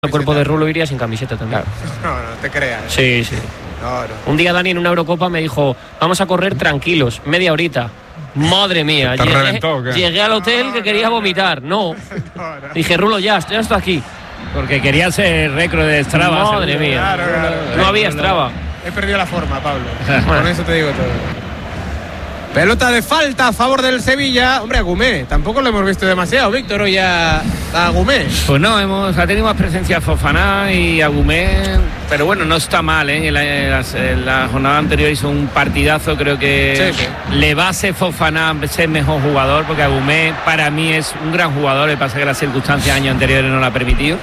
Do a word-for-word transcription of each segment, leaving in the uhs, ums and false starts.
El cuerpo de Rulo iría sin camiseta también. Claro. No, no te creas. Sí, sí. No, no. Un día Dani en una Eurocopa me dijo, vamos a correr tranquilos, media horita. Madre mía, ¿Te llegué, reventó, qué? llegué al hotel No, que quería no. vomitar. No. No, no. Dije, Rulo, ya, ya estoy aquí. Porque quería ser récord de Strava. Madre seguro. mía. Claro, claro. No había Strava. He perdido la forma, Pablo. Con eso te digo todo. Pelota de falta a favor del Sevilla. Hombre, Agumé. Tampoco lo hemos visto demasiado, Víctor, hoy a, a Agumé. Pues no, hemos, ha tenido más presencia Fofana y Agumé, pero bueno, no está mal, ¿eh? En la, en las- en la jornada anterior hizo un partidazo, creo que Sí, sí. le va a ser Fofana ser mejor jugador, porque Agumé para mí es un gran jugador, le pasa que las circunstancias años anteriores no lo ha permitido.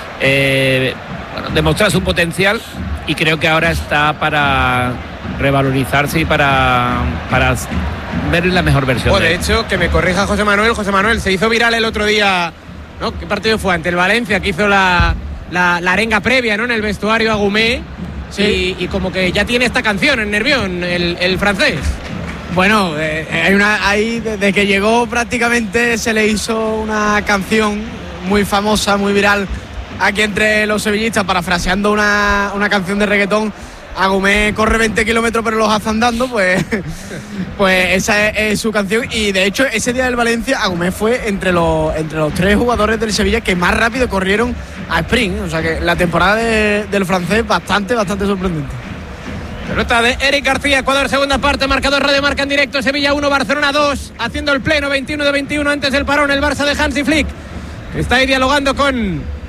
Eh, bueno, demostrar su potencial y creo que ahora está para revalorizarse y para, para ver la mejor versión O de de él. hecho, que me corrija José Manuel. José Manuel se hizo viral el otro día, ¿no? ¿Qué partido fue? Ante el Valencia, que hizo la, la, la arenga previa, ¿no? En el vestuario Agumé. Sí. Y, y como que ya tiene esta canción en Nervión, el, el francés. Bueno, eh, hay una, ahí desde que llegó prácticamente se le hizo una canción muy famosa, muy viral aquí entre los sevillistas, parafraseando una, una canción de reggaetón. Agumé corre veinte kilómetros pero los hace andando, pues, pues esa es, es su canción. Y de hecho ese día del Valencia Agumé fue entre los, entre los tres jugadores del Sevilla que más rápido corrieron a sprint. O sea que la temporada de- del francés bastante, bastante sorprendente. Pelota de Eric García, Ecuador, segunda parte, marcador Radio Marca en directo, Sevilla uno, Barcelona dos, haciendo el pleno, veintiuno de veintiuno antes del parón, el Barça de Hansi Flick. Está ahí dialogando con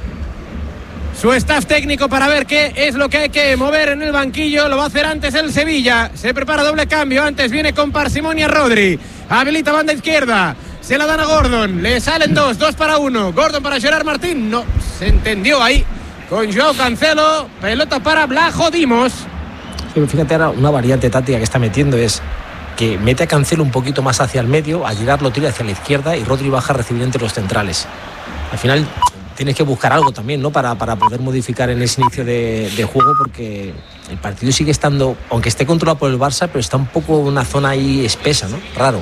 su staff técnico para ver qué es lo que hay que mover en el banquillo. Lo va a hacer antes el Sevilla, se prepara doble cambio, antes viene con parsimonia Rodri, habilita banda izquierda, se la dan a Gordon, le salen dos, dos para uno, Gordon para Gerard Martín, no, se entendió ahí con Joao Cancelo, pelota para Blajo Dimos. Sí, fíjate ahora una variante táctica que está metiendo es que mete a Cancelo un poquito más hacia el medio, a Girard lo tira hacia la izquierda y Rodri baja a recibir entre los centrales. Al final tienes que buscar algo también, ¿no? Para, para poder modificar en ese inicio de, de juego, porque el partido sigue estando, aunque esté controlado por el Barça, pero está un poco en una zona ahí espesa, ¿no? Raro.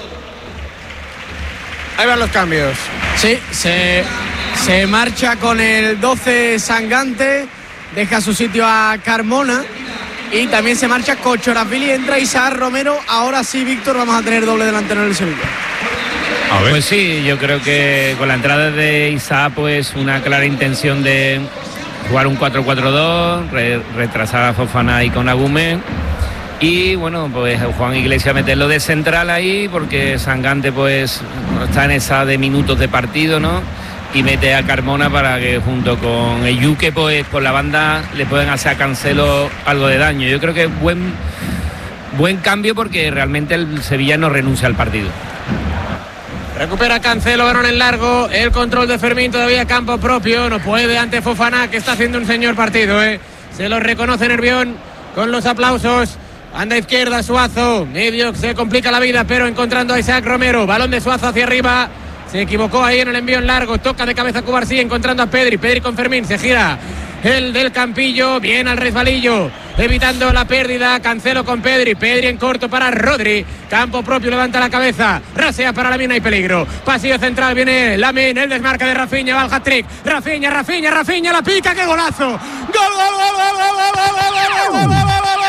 Ahí van los cambios. Sí, se, se marcha con el doce Sangante, deja su sitio a Carmona y también se marcha Cochorazvili, entra Isaac Romero. Ahora sí, Víctor, vamos a tener doble delantero en el Sevilla. A ver. Pues sí, yo creo que con la entrada de Isaac, pues una clara intención de jugar un cuatro cuatro dos, re- retrasar a Fofana y con Agumé. Y bueno, pues Juan Iglesias meterlo de central ahí, porque Sangante pues no está en esa de minutos de partido, ¿no? Y mete a Carmona para que junto con Eyuque, pues por la banda le pueden hacer a Cancelo algo de daño. Yo creo que es buen, buen cambio, porque realmente el Sevilla no renuncia al partido. Recupera Cancelo, balón en largo, el control de Fermín, todavía campo propio, no puede ante Fofana, que está haciendo un señor partido, ¿eh? Se lo reconoce Nervión con los aplausos. Anda izquierda Suazo, medio se complica la vida, pero encontrando a Isaac Romero, balón de Suazo hacia arriba, se equivocó ahí en el envío en largo, toca de cabeza Cubarsí, encontrando a Pedri, Pedri con Fermín, se gira el del Campillo, bien al resbalillo, evitando la pérdida, Cancelo con Pedri, Pedri en corto para Rodri, campo propio, levanta la cabeza, rasea para Lamine, hay peligro, pasillo central, viene Lamine, el desmarque de Rafinha, va al hat-trick, Rafinha, Rafinha, Rafinha, la pica, qué golazo, gol, gol, gol, gol, gol, gol, gol, gol, gol, gol, gol, gol,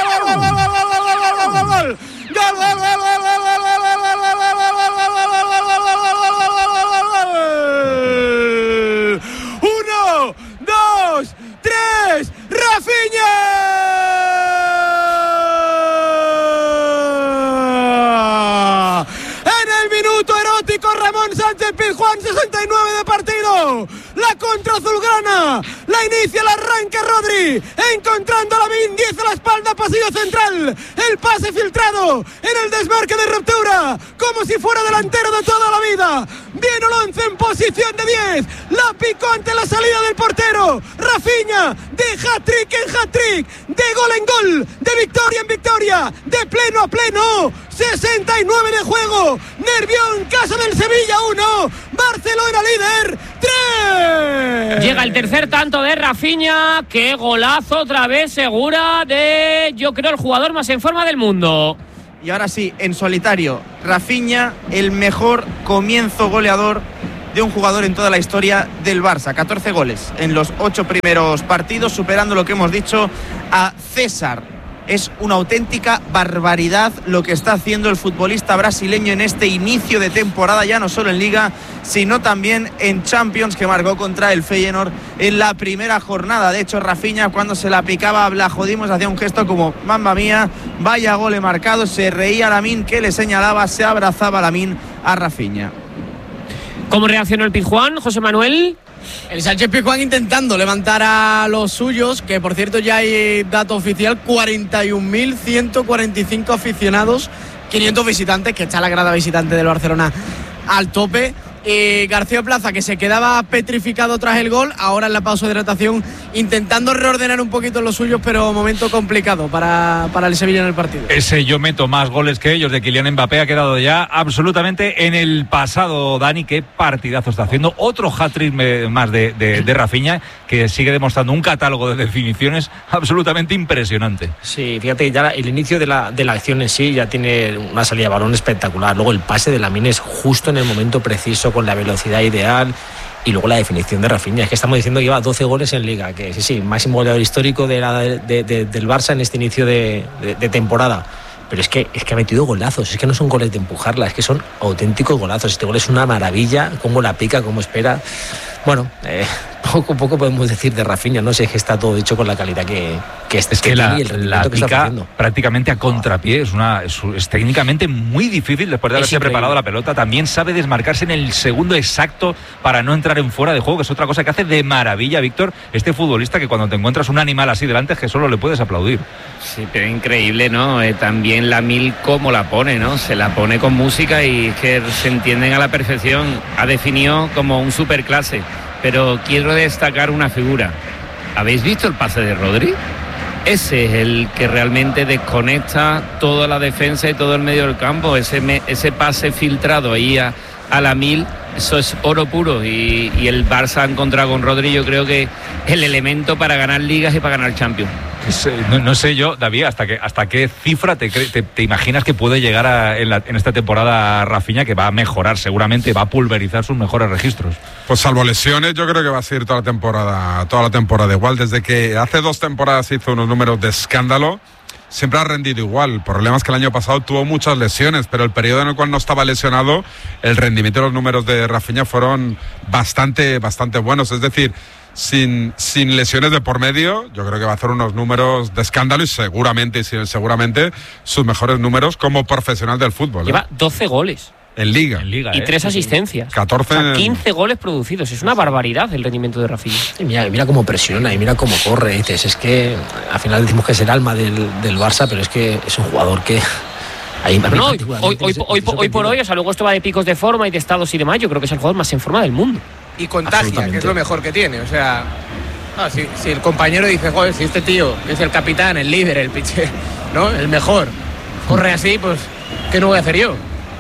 uno, dos, tres, Rafinha. En el minuto erótico, Ramón Sánchez Pizjuán, sesenta y nueve de partido. La contra azulgrana, la inicia el arranque Rodri, encontrando a Lamine, diez a la espalda, pasillo central, el pase filtrado en el desmarque de ruptura, como si fuera delantero de toda la vida. Viene el once en posición de diez, la picó ante la salida del portero, Rafinha, de hat-trick en hat-trick, de gol en gol, de victoria en victoria, de pleno a pleno, sesenta y nueve de juego, Nervión, casa del Sevilla uno, Barcelona líder tres. Llega el tercer tanto de Rafinha, qué golazo otra vez, segura de, yo creo, el jugador más en forma del mundo. Y ahora sí, en solitario, Rafinha, el mejor comienzo goleador de un jugador en toda la historia del Barça. catorce goles en los ocho primeros partidos, superando lo que hemos dicho a César. Es una auténtica barbaridad lo que está haciendo el futbolista brasileño en este inicio de temporada, ya no solo en Liga, sino también en Champions, que marcó contra el Feyenoord en la primera jornada. De hecho, Rafinha, cuando se la picaba, la jodimos, hacía un gesto como mamma mía, vaya gol marcado, se reía Lamine, que le señalaba, se abrazaba Lamine a Rafinha. ¿Cómo reaccionó el Pizjuán, José Manuel? El Sánchez Pizjuán intentando levantar a los suyos, que por cierto ya hay dato oficial, cuarenta y un mil ciento cuarenta y cinco aficionados, quinientos visitantes, que está la grada visitante del Barcelona al tope. Y García Plaza, que se quedaba petrificado tras el gol, ahora en la pausa de hidratación intentando reordenar un poquito los suyos, pero momento complicado para, para el Sevilla en el partido. Ese yo meto más goles que ellos de Kylian Mbappé ha quedado ya absolutamente en el pasado. Dani, qué partidazo está haciendo, otro hat-trick más de, de, de Rafinha, que sigue demostrando un catálogo de definiciones absolutamente impresionante. Sí, fíjate, ya el inicio de la, de la acción en sí ya tiene una salida de balón espectacular, luego el pase de Lamine es justo en el momento preciso, con la velocidad ideal, y luego la definición de Rafinha. Es que estamos diciendo que lleva doce goles en Liga, que sí, sí, máximo goleador histórico de la, de, de, del Barça en este inicio de, de, de temporada. Pero es que, es que ha metido golazos, es que no son goles de empujarla, es que son auténticos golazos. Este gol es una maravilla, cómo la pica, cómo espera. Bueno, eh, poco poco podemos decir de Rafinha, no sé, es que está todo hecho con la calidad que, que es, es que, que la, la que pica prácticamente a contrapié, es, una, es, es técnicamente muy difícil después de haberse preparado la pelota. También sabe desmarcarse en el segundo exacto para no entrar en fuera de juego, que es otra cosa que hace de maravilla, Víctor, este futbolista, que cuando te encuentras un animal así delante es que solo le puedes aplaudir. Sí, pero increíble, ¿no? Eh, también Lamine cómo la pone, ¿no? Se la pone con música y es que se entienden a la perfección. Ha definido como un superclase. Pero quiero destacar una figura. ¿Habéis visto el pase de Rodri? Ese es el que realmente desconecta toda la defensa y todo el medio del campo. Ese, me, ese pase filtrado ahí a, a Lamine, eso es oro puro. Y, y el Barça ha encontrado con Rodri, yo creo que el elemento para ganar ligas y para ganar Champions. No, no sé yo, David, hasta qué, hasta qué cifra te, te, te imaginas que puede llegar a, en, la, en esta temporada Rafinha, que va a mejorar seguramente, va a pulverizar sus mejores registros. Pues salvo lesiones, yo creo que va a seguir toda la temporada, toda la temporada igual. Desde que hace dos temporadas hizo unos números de escándalo, siempre ha rendido igual. El problema es que el año pasado tuvo muchas lesiones, pero el periodo en el cual no estaba lesionado, el rendimiento de los números de Rafinha fueron bastante, bastante buenos. Es decir, Sin, sin lesiones de por medio, yo creo que va a hacer unos números de escándalo y seguramente, y seguramente sus mejores números como profesional del fútbol. Lleva ¿eh? doce goles. En Liga. En Liga y ¿eh? tres asistencias. catorce. O sea, quince goles producidos. Es una barbaridad el rendimiento de Rafinha. Y mira, mira cómo presiona y mira cómo corre. Dices, es que al final decimos que es el alma del, del Barça, pero es que es un jugador que... Ahí, no, hoy, hoy, hoy, hoy, hoy por hoy, o sea, luego esto va de picos de forma y de estados y demás. Yo creo que es el jugador más en forma del mundo. Y contagia, que es lo mejor que tiene. O sea, no, si, si el compañero dice, joder, si este tío es el capitán, el líder, el pitcher, ¿no? El mejor, corre así, pues, ¿qué no voy a hacer yo?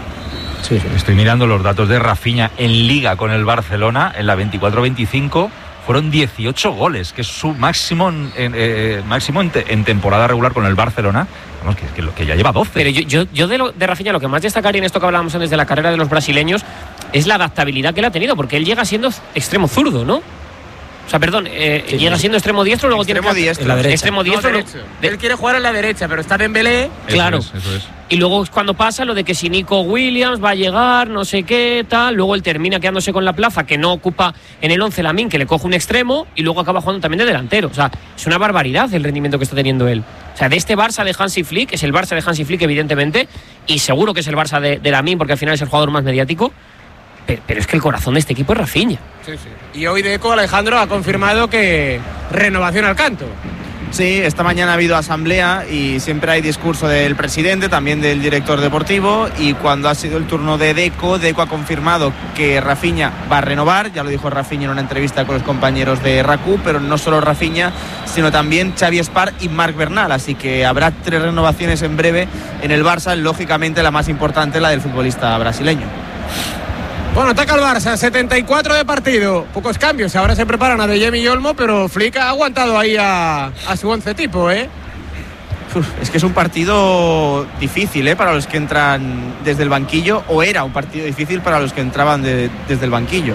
Sí, sí. Estoy mirando los datos de Rafinha en Liga con el Barcelona, en la veinticuatro veinticinco. Fueron dieciocho goles, que es su máximo en, eh, máximo en, te, en temporada regular con el Barcelona. Vamos, que, que, que ya lleva doce. Pero yo, yo, yo de, lo, de Rafinha lo que más destacaría en esto que hablábamos antes de la carrera de los brasileños es la adaptabilidad que él ha tenido, porque él llega siendo extremo zurdo, ¿no? O sea, perdón, eh, sí, llega siendo extremo diestro, luego extremo tiene diestro. En la derecha. Extremo diestro. No, derecho. De... Él quiere jugar en la derecha, pero está Dembélé. Claro. Eso es, eso es. Y luego es cuando pasa lo de que si Nico Williams va a llegar, no sé qué, tal. Luego él termina quedándose con la plaza, que no ocupa en el once Lamine, que le coge un extremo, y luego acaba jugando también de delantero. O sea, es una barbaridad el rendimiento que está teniendo él. O sea, de este Barça de Hansi Flick, es el Barça de Hansi Flick, evidentemente, y seguro que es el Barça de, de Lamine, porque al final es el jugador más mediático. Pero, pero es que el corazón de este equipo es Rafinha. Sí, sí. Y hoy Deco, Alejandro, ha confirmado que renovación al canto. Sí, esta mañana ha habido asamblea y siempre hay discurso del presidente, también del director deportivo, y cuando ha sido el turno de Deco, Deco ha confirmado que Rafinha va a renovar. Ya lo dijo Rafinha en una entrevista con los compañeros de RACU, pero no solo Rafinha, sino también Xavi Espar y Marc Bernal, así que habrá tres renovaciones en breve en el Barça, lógicamente la más importante, la del futbolista brasileño. Bueno, ataca el Barça, setenta y cuatro de partido, pocos cambios, ahora se preparan a De Jong y Olmo, pero Flick ha aguantado ahí a, a su once tipo, ¿eh? Uf, es que es un partido difícil, ¿eh? Para los que entran desde el banquillo, o era un partido difícil para los que entraban de, desde el banquillo.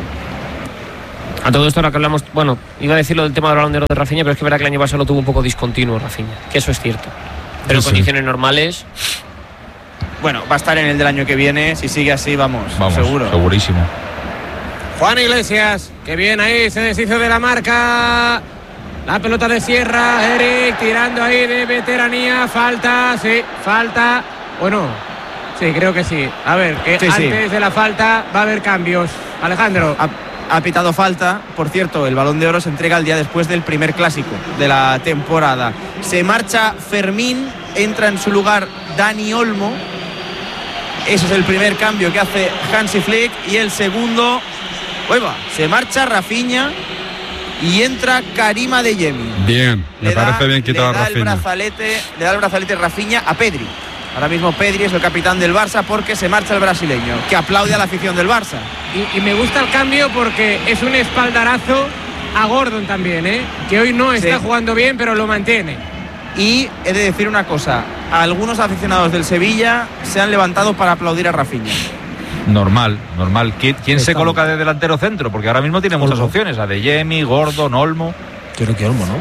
A todo esto ahora que hablamos, bueno, iba a decir lo del tema del Balón de Oro de Rafinha, pero es que verá que el año pasado lo tuvo un poco discontinuo Rafinha, que eso es cierto. Pero en Sí. condiciones normales, Bueno, va a estar en el del año que viene, si sigue así, vamos, Vamos, seguro. segurísimo. Juan Iglesias, que bien ahí, se deshizo de la marca. La pelota de Sierra, Eric tirando ahí de veteranía, falta, sí, falta. Bueno, sí, creo que sí. A ver, que Sí, antes sí. de la falta va a haber cambios. Alejandro. Ha, ha pitado falta, por cierto, el Balón de Oro se entrega el día después del primer clásico de la temporada. Se marcha Fermín, entra en su lugar Dani Olmo. Ese es el primer cambio que hace Hansi Flick. Y el segundo, ueva, se marcha Rafinha y entra Karim Adeyemi. Bien, me Le da- parece bien quitar le a da el Rafinha. brazalete, le da el brazalete Rafinha a Pedri. Ahora mismo Pedri es el capitán del Barça porque se marcha el brasileño, que aplaude a la afición del Barça. Y, y me gusta el cambio porque es un espaldarazo a Gordon también, ¿eh? Que hoy no está Sí. jugando bien, pero lo mantiene. Y he de decir una cosa, algunos aficionados del Sevilla se han levantado para aplaudir a Rafinha. Normal, normal. ¿Quién, quién se Está coloca de delantero centro? Porque ahora mismo tiene muchas Olmo. opciones. Adeyemi, Gordon, Olmo. Yo creo que Olmo, ¿no?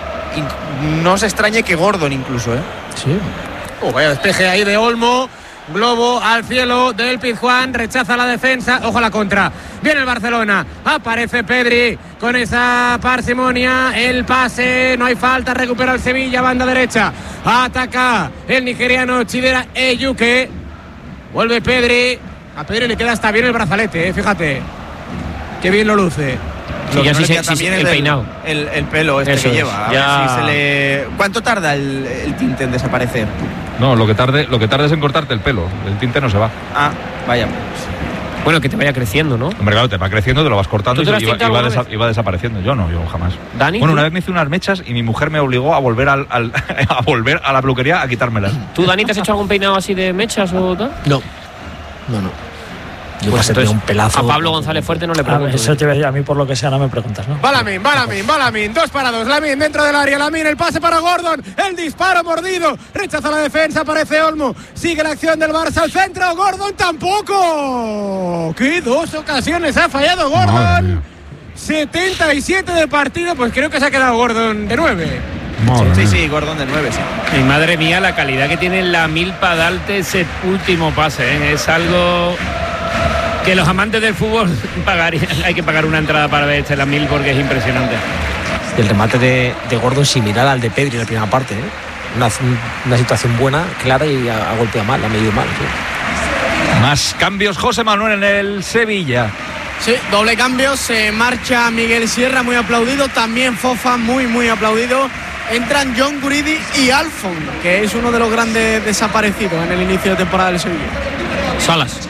Y no se extrañe que Gordon incluso, ¿eh? Sí. Oh, vaya despeje ahí de Olmo. Globo al cielo del Pizjuán, rechaza la defensa, ojo a la contra, viene el Barcelona, aparece Pedri con esa parsimonia, el pase, no hay falta, recupera el Sevilla, banda derecha, ataca el nigeriano Chidera Eyuke, vuelve Pedri, a Pedri le queda hasta bien el brazalete, eh, fíjate, qué bien lo luce. Sí, Lo que ya no sí le se- queda sí, también sí, es el del- peinado. El, el pelo este Eso que es, lleva. A ya- ver si se le... ¿Cuánto tarda el, el tinte en desaparecer? No, lo que tarde, lo que tarde es en cortarte el pelo. El tinte no se va. Ah, vaya. bueno, que te vaya creciendo, ¿no? Hombre, claro, te va creciendo, te lo vas cortando ¿Tú y, te lo has y va, tintado y va alguna desa- vez? y va desapareciendo. Yo no, yo jamás. Dani, Bueno, ¿tú? una vez me hice unas mechas y mi mujer me obligó a volver al, al- a volver a la peluquería a quitármelas. ¿Tú, Dani, te has hecho algún peinado así de mechas o tal? No. No, no. Yo Pues pasé de entonces, un pelazo. a Pablo González Fuerte no le A pregunto. ver, eso te iba a decir, a mí por lo que sea no me preguntas, ¿no? Va Lamin, va Lamin, va Lamin, dos para dos, Lamin dentro del área, Lamin, el pase para Gordon, el disparo mordido, rechaza la defensa, aparece Olmo, sigue la acción del Barça al centro, Gordon tampoco, que dos ocasiones ha fallado Madre Gordon, mía. setenta y siete de partido, pues creo que se ha quedado Gordon de nueve. Madre Sí, mía. sí, Gordon de nueve, sí. Y madre mía, la calidad que tiene la milpa darte ese último pase, ¿eh? Es algo que los amantes del fútbol pagarían. Hay que pagar una entrada para ver este la mil porque es impresionante. Y el remate de, de Gordon similar al de Pedri en la primera parte, ¿eh? Una, una situación buena, clara y ha, ha golpeado mal, ha medido mal. Sí. Más cambios, José Manuel, en el Sevilla. Sí, doble cambio, se marcha Miguel Sierra, muy aplaudido, también Fofa, muy, muy aplaudido. Entran John Guridi y Alfon, que es uno de los grandes desaparecidos en el inicio de temporada del Sevilla. Salas.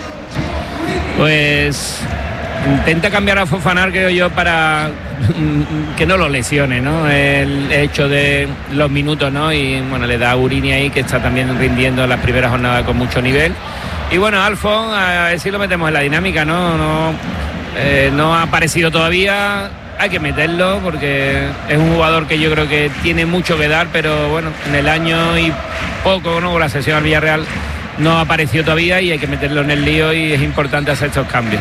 Pues intenta cambiar a Fofana, creo yo, para que no lo lesione, ¿no? El hecho de los minutos, ¿no? Y bueno, le da a Urini ahí, que está también rindiendo en las primeras jornadas con mucho nivel. Y bueno, Alfon, a ver si lo metemos en la dinámica, ¿no? No, eh, no ha aparecido todavía. Hay que meterlo porque es un jugador que yo creo que tiene mucho que dar, pero bueno, en el año y poco, ¿no? Con la sesión al Villarreal no ha aparecido todavía y hay que meterlo en el lío y es importante hacer estos cambios.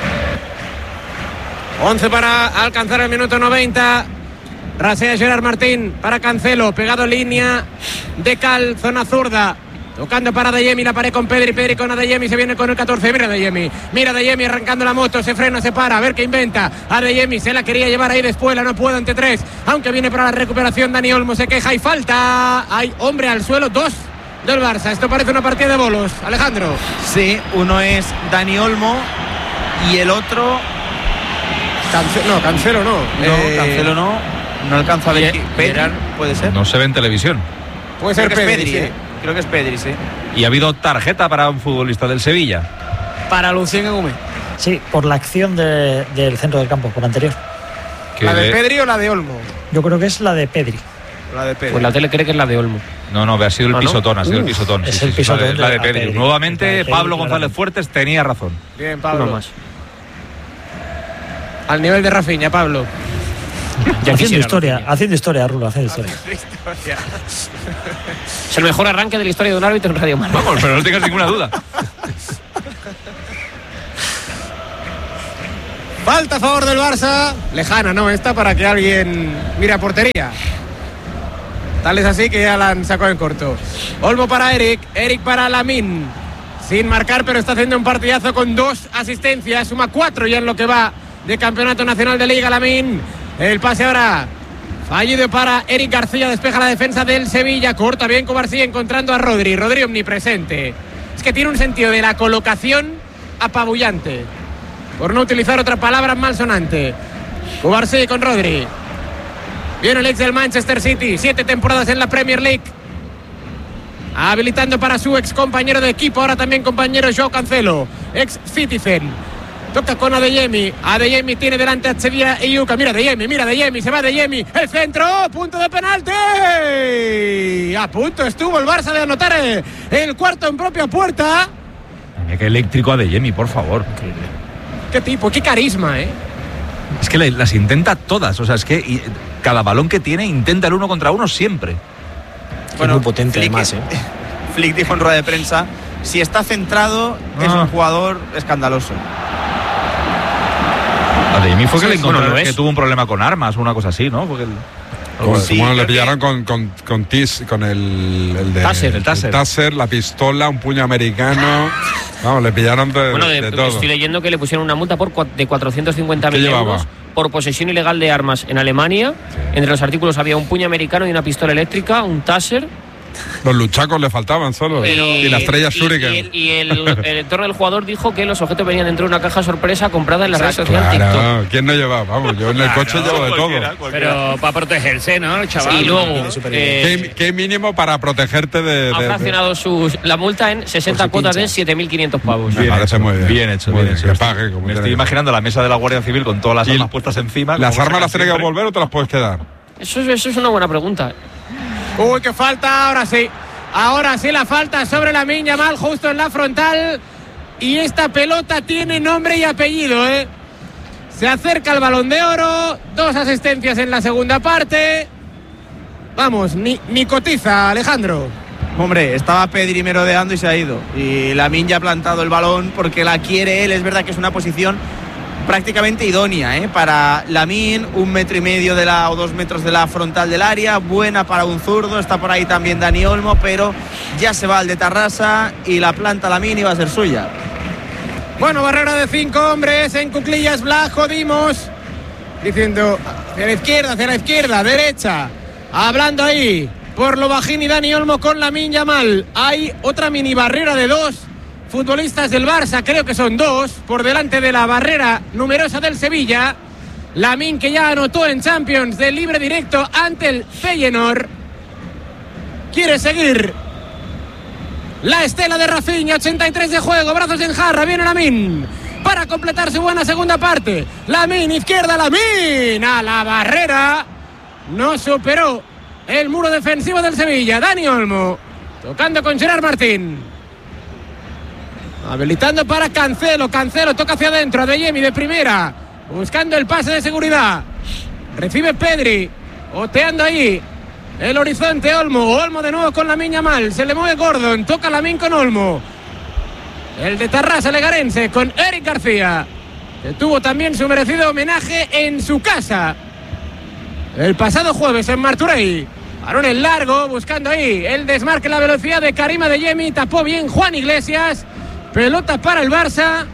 once para alcanzar el minuto noventa. Rasea Gerard Martín para Cancelo, pegado en línea de Cal, zona zurda. Tocando para Adeyemi, la pared con Pedri, Pedri con Adeyemi, se viene con el catorce, mira Adeyemi, mira Adeyemi arrancando la moto, se frena, se para, a ver qué inventa. Adeyemi se la quería llevar ahí después, la no puede ante tres, aunque viene para la recuperación Dani Olmo, se queja y falta. Hay hombre al suelo, dos del Barça, esto parece una partida de bolos, Alejandro. Sí, uno es Dani Olmo y el otro... Cance- no, Cancelo no. No, Eh, Cancelo no, no alcanza a ver. Ge- Pedri, Gerard. puede ser. No se ve en televisión. Puede Creo ser que es Pedri, Pedri, sí. ¿eh? Creo que es Pedri, sí. Y ha habido tarjeta para un futbolista del Sevilla. Para Lucien Agumé. Sí, por la acción de- del centro del campo, por anterior. Que ¿La de le- Pedri o la de Olmo? Yo creo que es la de Pedri. La de Pedri. Pues la tele cree que es la de Olmo. No, no, ha sido el ¿Ah, no? pisotón, ha sido el Uf, pisotón. es sí, el sí, pisotón la de, la de de- a Pedri. Pedri. Nuevamente, Pedri, Pablo claro. González Fuertes tenía razón. Bien, Uno Pablo. más. Al nivel de Rafinha, Pablo. Ya haciendo historia, haciendo historia, Rulo, haciendo historia. Es el mejor arranque de la historia de un árbitro en Radio Marca. Vamos, pero no tengas ninguna duda. Falta a favor del Barça. Lejana, ¿no? Esta para que alguien mire a portería. Tal es así que ya la han sacado en corto. Olmo para Eric. Eric para Lamine. Sin marcar, pero está haciendo un partidazo con dos asistencias. Suma cuatro ya en lo que va de Campeonato Nacional de Liga. Lamine. El pase ahora fallido para Eric García. Despeja la defensa del Sevilla. Corta bien Cobarsí encontrando a Rodri. Rodri omnipresente. Es que tiene un sentido de la colocación apabullante. Por no utilizar otra palabra malsonante. Cobarsí con Rodri. Viene el ex del Manchester City. Siete temporadas en la Premier League. Habilitando para su ex compañero de equipo. Ahora también compañero Joao Cancelo. Ex Citizen. Toca con Adeyemi. Adeyemi tiene delante a Chevilla y Yuka. Mira Adeyemi, mira Adeyemi. Se va Adeyemi. El centro. Punto de penalti. A punto estuvo el Barça de anotar el cuarto en propia puerta. Qué eléctrico Adeyemi, por favor. Qué tipo, qué carisma, ¿eh? Es que las intenta todas. O sea, es que cada balón que tiene intenta el uno contra uno siempre. Bueno, es muy potente Flick, además, ¿eh? Flick dijo en rueda de prensa, si está centrado ah. es un jugador escandaloso. Adeyemi fue que le encontró bueno, que tuvo un problema con armas o una cosa así, ¿no? Porque el... Como, sí, como le que... pillaron con, con, con, tis, con el, el de Taser, el Taser. el Taser, la pistola, un puño americano. Vamos, le pillaron de, bueno, de, de todo. Estoy leyendo que le pusieron una multa por de cuatrocientos cincuenta mil llevaba? euros por posesión ilegal de armas en Alemania. Sí. Entre los artículos había un puño americano y una pistola eléctrica, un Taser. Los luchacos le faltaban solo. Pero, y la estrella Shuriken. Y, el, y el, el entorno del jugador dijo que los objetos venían dentro de una caja sorpresa comprada en la red social claro, TikTok. ¿quién no llevaba? Vamos, yo en el claro, coche llevo de todo. Cualquiera. Pero para protegerse, ¿no, el chaval? Y luego, eh, ¿Qué, ¿Qué mínimo para protegerte de...? Ha de, fraccionado de... Sus, la multa en sesenta cuotas de siete mil quinientos pavos. Me parece muy bien. Bien hecho, muy bien bien, hecho. que pague, como Me estoy imaginando la mesa de la Guardia Civil con todas las armas puestas encima. ¿Las armas las tienes que devolver o te las puedes quedar? Eso, eso es una buena pregunta. Uy, qué falta, ahora sí. Ahora sí la falta sobre Lamine Yamal justo en la frontal. Y esta pelota tiene nombre y apellido, ¿eh? Se acerca el Balón de Oro. Dos asistencias en la segunda parte. Vamos, ni, ni cotiza, Alejandro. Hombre, estaba Pedri merodeando y se ha ido. Y Lamine ya ha plantado el balón porque la quiere él. Es verdad que es una posición prácticamente idónea, ¿eh? Para Lamine, un metro y medio de la o dos metros de la frontal del área, buena para un zurdo. Está por ahí también Dani Olmo, pero ya se va al de Tarrasa y la planta Lamine y va a ser suya. Bueno, barrera de cinco hombres en cuclillas. Blas, jodimos, diciendo hacia la izquierda, hacia la izquierda, derecha, hablando ahí por lo bajín y Dani Olmo con Lamine Yamal. Hay otra mini barrera de dos futbolistas del Barça, creo que son dos, por delante de la barrera numerosa del Sevilla. Lamine, que ya anotó en Champions de libre directo ante el Feyenoord, quiere seguir la estela de Rafinha. Ochenta y tres de juego, brazos en jarra, viene Lamine para completar su buena segunda parte. Lamine, izquierda, Lamine a la barrera, no superó el muro defensivo del Sevilla. Dani Olmo tocando con Gerard Martín. Habilitando para Cancelo. Cancelo toca hacia adentro. Adeyemi de primera, buscando el pase de seguridad. Recibe Pedri, oteando ahí el horizonte. Olmo. Olmo de nuevo con Lamine Yamal. Se le mueve Gordon. Toca Lamine con Olmo. El de Tarrasa Legarense con Eric García, que tuvo también su merecido homenaje en su casa el pasado jueves en Martorell. Balón en largo, buscando ahí el desmarque, la velocidad de Karim Adeyemi. Tapó bien Juan Iglesias. Pelota para el Barça,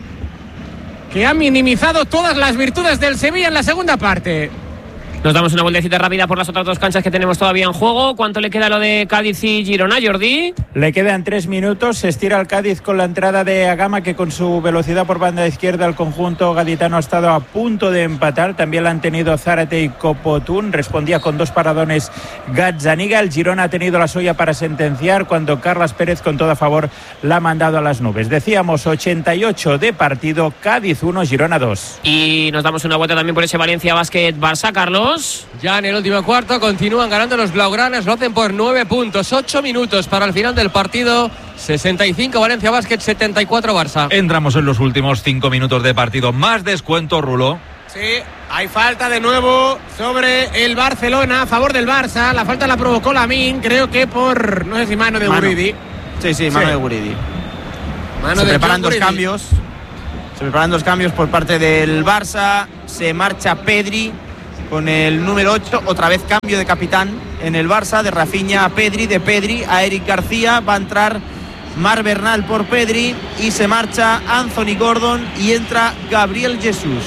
que ha minimizado todas las virtudes del Sevilla en la segunda parte. Nos damos una vueltecita rápida por las otras dos canchas que tenemos todavía en juego. ¿Cuánto le queda a lo de Cádiz y Girona, Jordi? Le quedan tres minutos. Se estira el Cádiz con la entrada de Agama, que con su velocidad por banda izquierda el conjunto gaditano ha estado a punto de empatar. También la han tenido Zárate y Copotún. Respondía con dos paradones Gazzaniga. El Girona ha tenido la suya para sentenciar cuando Carlas Pérez, con todo a favor, la ha mandado a las nubes. Decíamos ochenta y ocho de partido. Cádiz uno, Girona dos. Y nos damos una vuelta también por ese Valencia Basket Barça, Carlos. Ya en el último cuarto continúan ganando los blaugranas, lo hacen por nueve puntos, ocho minutos para el final del partido. sesenta y cinco Valencia Basket, setenta y cuatro Barça. Entramos en los últimos cinco minutos de partido. Más descuento, Rulo. Sí, hay falta de nuevo sobre el Barcelona a favor del Barça. La falta la provocó Lamine, creo que por, no sé si mano de Mano. Guridi. Sí, sí, mano Sí. de Guridi. Mano Se de preparan John dos Guridi. cambios. Se preparan dos cambios por parte del Barça. Se marcha Pedri con el número ocho. Otra vez cambio de capitán en el Barça. De Rafinha a Pedri, de Pedri a Eric García. Va a entrar Marc Bernal por Pedri y se marcha Anthony Gordon y entra Gabriel Jesús.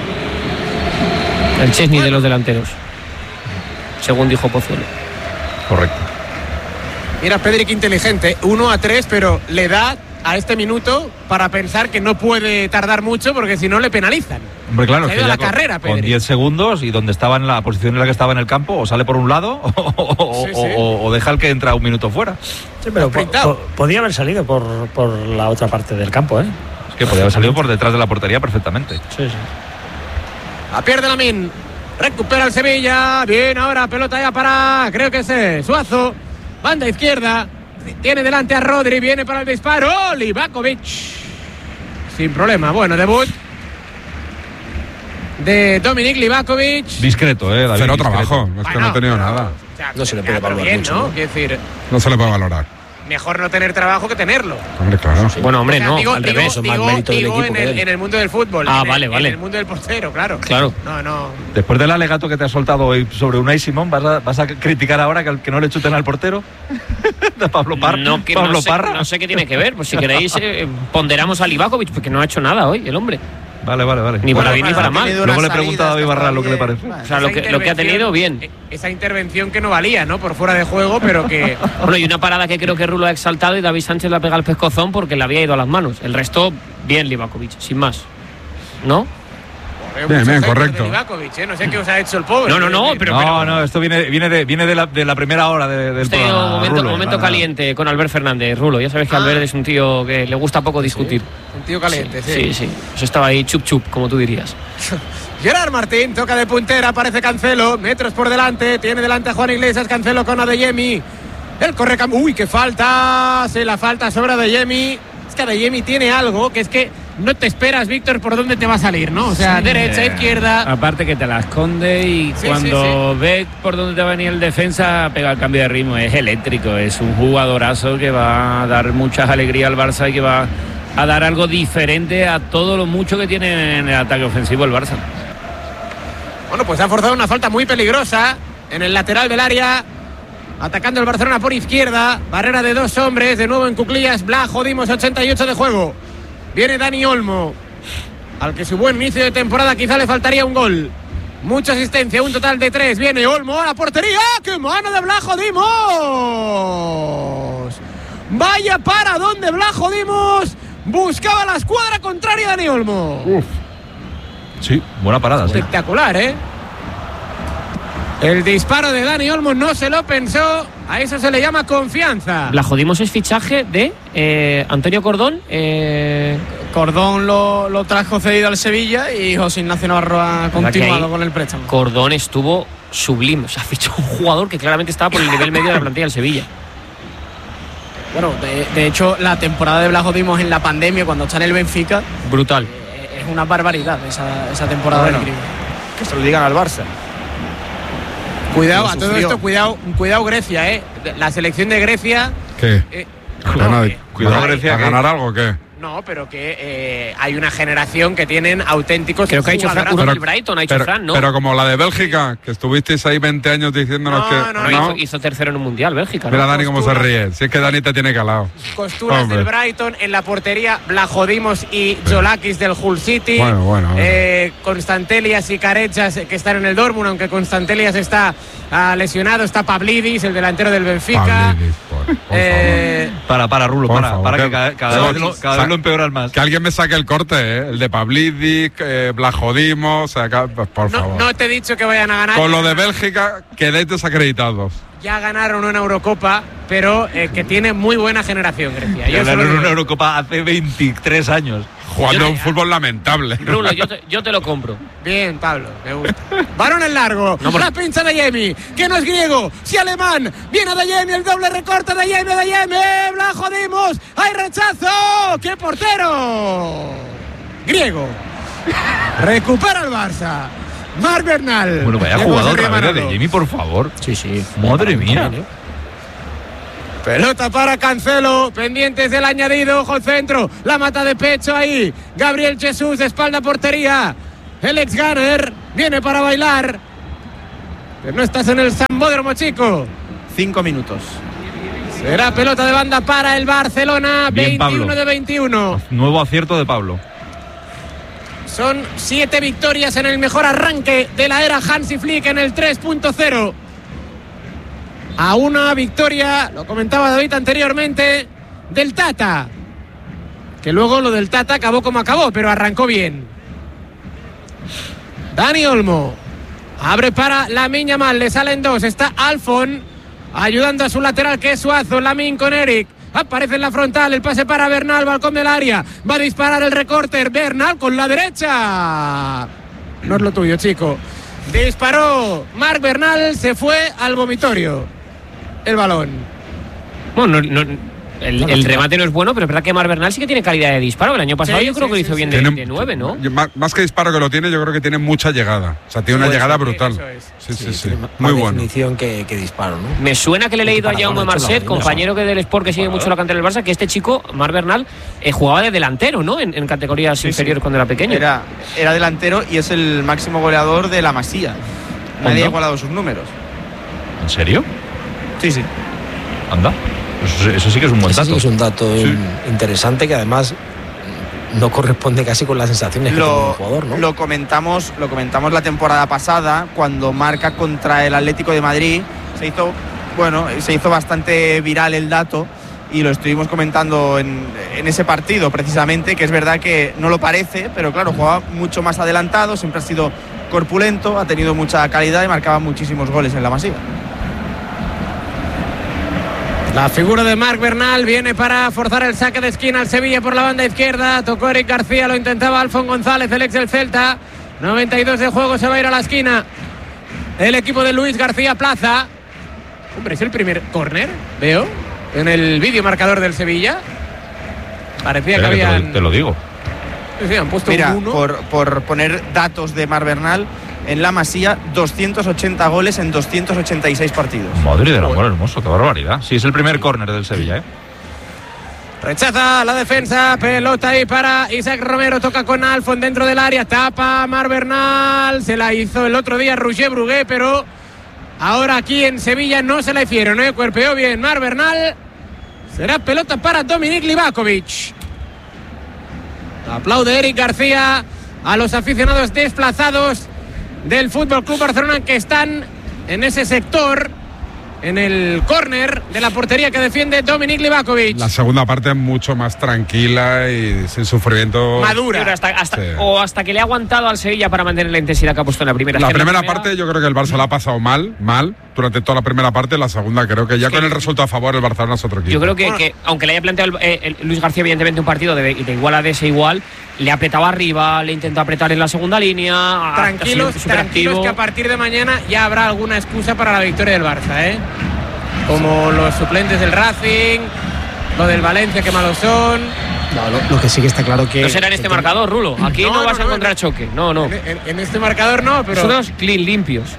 El Chesney de los delanteros, según dijo Pozuelo. Correcto. Mira, Pedri, qué inteligente. uno a tres, pero le da a este minuto para pensar que no puede tardar mucho porque si no le penalizan. Hombre, claro, Se ha que ido ya la con- carrera, con Pedri. diez segundos y donde estaba en la posición en la que estaba en el campo, o sale por un lado o, o- Sí, sí. o- o deja el que entra un minuto fuera. Sí, pero po- Pintado. po- podía haber salido por, por la otra parte del campo, ¿eh? Es que podía haber salido por detrás de la portería perfectamente. Sí, sí. La pierde Lamine. Recupera el Sevilla. Bien, ahora pelota ya para, creo que es eh, Suazo. Banda izquierda. Tiene delante a Rodri. Viene para el disparo. Livakovic. Sin problema. Bueno, debut de Dominik Livakovic. Discreto, ¿eh? David, Cero discreto. trabajo, es que Bueno, no ha tenido pero- nada. o sea, No se le puede ya, pero valorar bien, mucho, ¿no? ¿no? Quiero decir, No se le puede valorar. mejor no tener trabajo que tenerlo. Hombre, claro. Bueno, hombre, O sea, no, digo, al digo- revés. eso es más digo- mérito del digo equipo en que el, de él. en el mundo del fútbol. Ah, en el- vale, vale. En el mundo del portero, claro. Claro. No, no. Después del alegato que te has soltado hoy sobre Unai Simón, ¿vas a, vas a criticar ahora que, que no le chuten al portero? ¿De Pablo, Par No, que Pablo no, sé, Parra? no sé qué tiene que ver. Pues si queréis, eh, ponderamos a Livakovic, porque no ha hecho nada hoy el hombre. Vale, vale, vale. Ni para Bueno, bien ni para Ha mal. tenido Luego unas le pregunto a David salidas que Barral lo que le está parece. bien. O sea, lo Esa que, lo que ha tenido, bien. intervención- Esa intervención que no valía, ¿no? Por fuera de juego, pero que. Bueno, y una parada que creo que Rulo ha exaltado y David Sánchez la pega al pescozón porque le había ido a las manos. El resto, bien Livakovic, sin más. ¿No? Bien, bien, Muchos correcto. de Livakovic, ¿eh? No sé qué os ha hecho el pobre. No, no, no, pero- No, no, esto viene, viene, de, viene de, la, de la primera hora de, del Este programa. momento, Rulo, momento nada. caliente con Albert Fernández, Rulo. Ya sabes que Ah. Albert es un tío que le gusta poco discutir. Un tío caliente, sí. Sí, sí. Eso estaba ahí chup chup, como tú dirías. Gerard Martín toca de puntera, aparece Cancelo, metros por delante, tiene delante a Juan Iglesias, Cancelo con Adeyemi. El corre cam- uy, qué falta, se la falta sobre Adeyemi. Es que Adeyemi tiene algo que es que no te esperas, Víctor, por dónde te va a salir, ¿no? O sea, derecha, Eh, izquierda. Aparte que te la esconde y Sí, cuando ves por dónde te va a venir el defensa, pega el cambio de ritmo. Es eléctrico, es un jugadorazo que va a dar muchas alegrías al Barça y que va a dar algo diferente a todo lo mucho que tiene en el ataque ofensivo el Barça. Bueno, pues ha forzado una falta muy peligrosa en el lateral del área. Atacando el Barcelona por izquierda. Barrera de dos hombres. De nuevo en cuclillas. Blajo Dimos, ochenta y ocho de juego. Viene Dani Olmo. Al que su buen inicio de temporada quizá le faltaría un gol. Mucha asistencia, un total de tres. Viene Olmo a la portería. ¡Qué mano de Blajo Dimos! Vaya para donde Blajo Dimos. Buscaba la escuadra contraria Dani Olmo. Uf. Sí, buena parada. Sí. Espectacular, ¿eh? El disparo de Dani Olmo no se lo pensó. A eso se le llama confianza. La jodimos es fichaje de eh, Antonio Cordón. Eh, Cordón lo, lo trajo cedido al Sevilla y José Ignacio Navarro ha que continuado ahí con el préstamo. Cordón estuvo sublime. O sea, fichó un jugador que claramente estaba por el nivel medio de la plantilla del Sevilla. Bueno, de, de hecho, la temporada de Blajo Dimos en la pandemia, cuando está en el Benfica, Brutal. eh, es una barbaridad esa, esa temporada. Bueno. increíble. Que se lo digan al Barça. Cuidado, Lo a todo sufrió. esto, cuidado, cuidado Grecia, ¿eh? La selección de Grecia. ¿Qué? eh, Gana- eh, Cuidado, ¿A- Grecia, ¿A que- ganar algo o qué? no, pero que eh, hay una generación que tienen auténticos. Creo que ha dicho Fran, jugadorazos. uno del Brighton, ha dicho pero, Fran, ¿no? pero como la de Bélgica, que estuvisteis ahí veinte años diciéndonos No, que. no, Bueno, no. hizo, hizo tercero en un mundial, Bélgica. ¿no? Mira Dani cómo se Costura. ríe. Si es que Dani te tiene calado. Costuras Hombre. del Brighton, en la portería Blajodimos y Jolakis del Hull City. Bueno, bueno, bueno. Eh, Constantelias y Carechas, eh, que están en el Dortmund, aunque Constantelias está ah, lesionado. Está Pavlidis, el delantero del Benfica. Pavlidis, por, por Eh, Para, para, Rulo, Por para, favor, para que que- cada, cada Sa- vez, lo, cada sa- vez lo empeoras más. Que alguien me saque el corte, ¿eh? El de Pavlidis, eh, Blajodimos, o sea, que- pues, por no, favor. no te he dicho que vayan a ganar. Con lo de Bélgica, quedéis desacreditados. Ya ganaron una Eurocopa, pero eh, que tiene muy buena generación Grecia. Yo Ganaron solo digo- una Eurocopa hace veintitrés años. Jugando Yo- un fútbol lamentable. Rulo, yo te, yo te lo compro. Bien, Pablo, me gusta. Varón en largo, No, por- la pincha de Yemi, que no es griego, si alemán, viene de Yemi, el doble recorte de Yemi, de Yemi, Blajodimos, hay rechazo, ¡qué portero! Griego, Recupera el Barça. Marc Bernal. Bueno, vaya jugador otra vez de Jimmy, por favor. Sí, sí. Madre mía. Pelota para Cancelo, pendientes del añadido, ojo al centro, la mata de pecho ahí, Gabriel Jesús, espalda portería, el ex Gunner viene para bailar, pero no estás en el Sambódromo, chico. Cinco minutos. Será pelota de banda para el Barcelona. Bien, veintiuno Pablo. de veintiuno. Nuevo acierto de Pablo. Son siete victorias en el mejor arranque de la era Hansi Flick en el tres punto cero. A una victoria, lo comentaba David anteriormente, del Tata. Que luego lo del Tata acabó como acabó, pero arrancó bien. Dani Olmo. Abre para Lamine Yamal, le salen dos. Está Alfon ayudando a su lateral, que es Suazo. Lamine con Eric. Aparece en la frontal, el pase para Bernal, balcón del área. Va a disparar el recorte. Bernal con la derecha. No es lo tuyo, chico. Disparó Marc Bernal, se fue al vomitorio el balón. Bueno, no, no, el, el remate no es bueno, pero es verdad que Marc Bernal sí que tiene calidad de disparo. El año pasado Sí, yo creo sí, que lo sí, hizo sí. bien de, Tiene- de nueve, ¿no? Más, más que disparo que lo tiene, yo creo que tiene mucha llegada. O sea, tiene una Pues, llegada sí, brutal. eso es. Sí, sí, sí. tiene más Muy bueno. definición que, que disparo, ¿no? Me suena que le he leído a Para Jaume Ronaldo, Marcet, no, compañero que del Sport que sigue mucho la cantera del Barça, que este chico, Marc Bernal, eh, jugaba de delantero, ¿no? En, en categorías Sí, inferiores sí. cuando era pequeño. Era, era delantero y es el máximo goleador de la Masía. Nadie ¿Onda? ha igualado sus números. ¿En serio? Sí, sí. Anda. Eso, eso sí que es un buen Ese sí dato. que es un dato Sí. in- interesante que además no corresponde casi con las sensaciones que tiene el Lo, jugador, ¿no? lo comentamos, lo comentamos la temporada pasada cuando marca contra el Atlético de Madrid. Se hizo, bueno, se hizo bastante viral el dato y lo estuvimos comentando en, en ese partido precisamente, que es verdad que no lo parece, pero claro, jugaba mucho más adelantado, siempre ha sido corpulento, ha tenido mucha calidad y marcaba muchísimos goles en la Masía. La figura de Marc Bernal viene para forzar el saque de esquina al Sevilla por la banda izquierda. Tocó Eric García, lo intentaba Alfon González, el ex del Celta. noventa y dos de juego, se va a ir a la esquina el equipo de Luis García Plaza. Hombre, es el primer córner, veo, en el vídeo marcador del Sevilla. Parecía Espera, que que te, habían, lo, te lo digo. sí, han puesto Mira, un uno. por, por poner datos de Marc Bernal, en la Masía doscientos ochenta goles en doscientos ochenta y seis partidos. Madre del amor hermoso, qué barbaridad. Sí, es el primer córner del Sevilla, ¿eh? Rechaza la defensa, pelota ahí para Isaac Romero, toca con Alfon dentro del área, tapa Marc Bernal, se la hizo el otro día Roger Brugué, pero ahora aquí en Sevilla no se la hicieron, ¿eh? Cuerpeó bien Marc Bernal, será pelota para Dominik Livakovic. Aplaude Eric García a los aficionados desplazados del Fútbol Club Barcelona que están en ese sector, en el córner de la portería que defiende Dominik Livakovic. La segunda parte es mucho más tranquila y sin sufrimiento. Madura. Pero hasta, hasta- Sí. O hasta que le ha aguantado al Sevilla para mantener la intensidad que ha puesto en la primera. La Es que en primera parte yo creo que el Barça la ha pasado mal, mal, durante toda la primera parte. La segunda creo que ya Es con que- el resultado a favor el Barcelona es otro equipo. Yo creo que, Bueno. que aunque le haya planteado el- eh, el Luis García evidentemente un partido de, de igual a desigual, le ha apretado arriba, le intentó apretar en la segunda línea. ha- ha Tranquilos, sido superactivo. tranquilos que a partir de mañana ya habrá alguna excusa para la victoria del Barça, ¿eh? Como los suplentes del Racing, lo del Valencia, que malos son. No, lo, lo que sí que está claro que. No será en este que- marcador, Rulo. Aquí no, No, vas no, a no, encontrar no. choque. No, no. En, en- en este marcador no, pero Nosotros clean, limpios.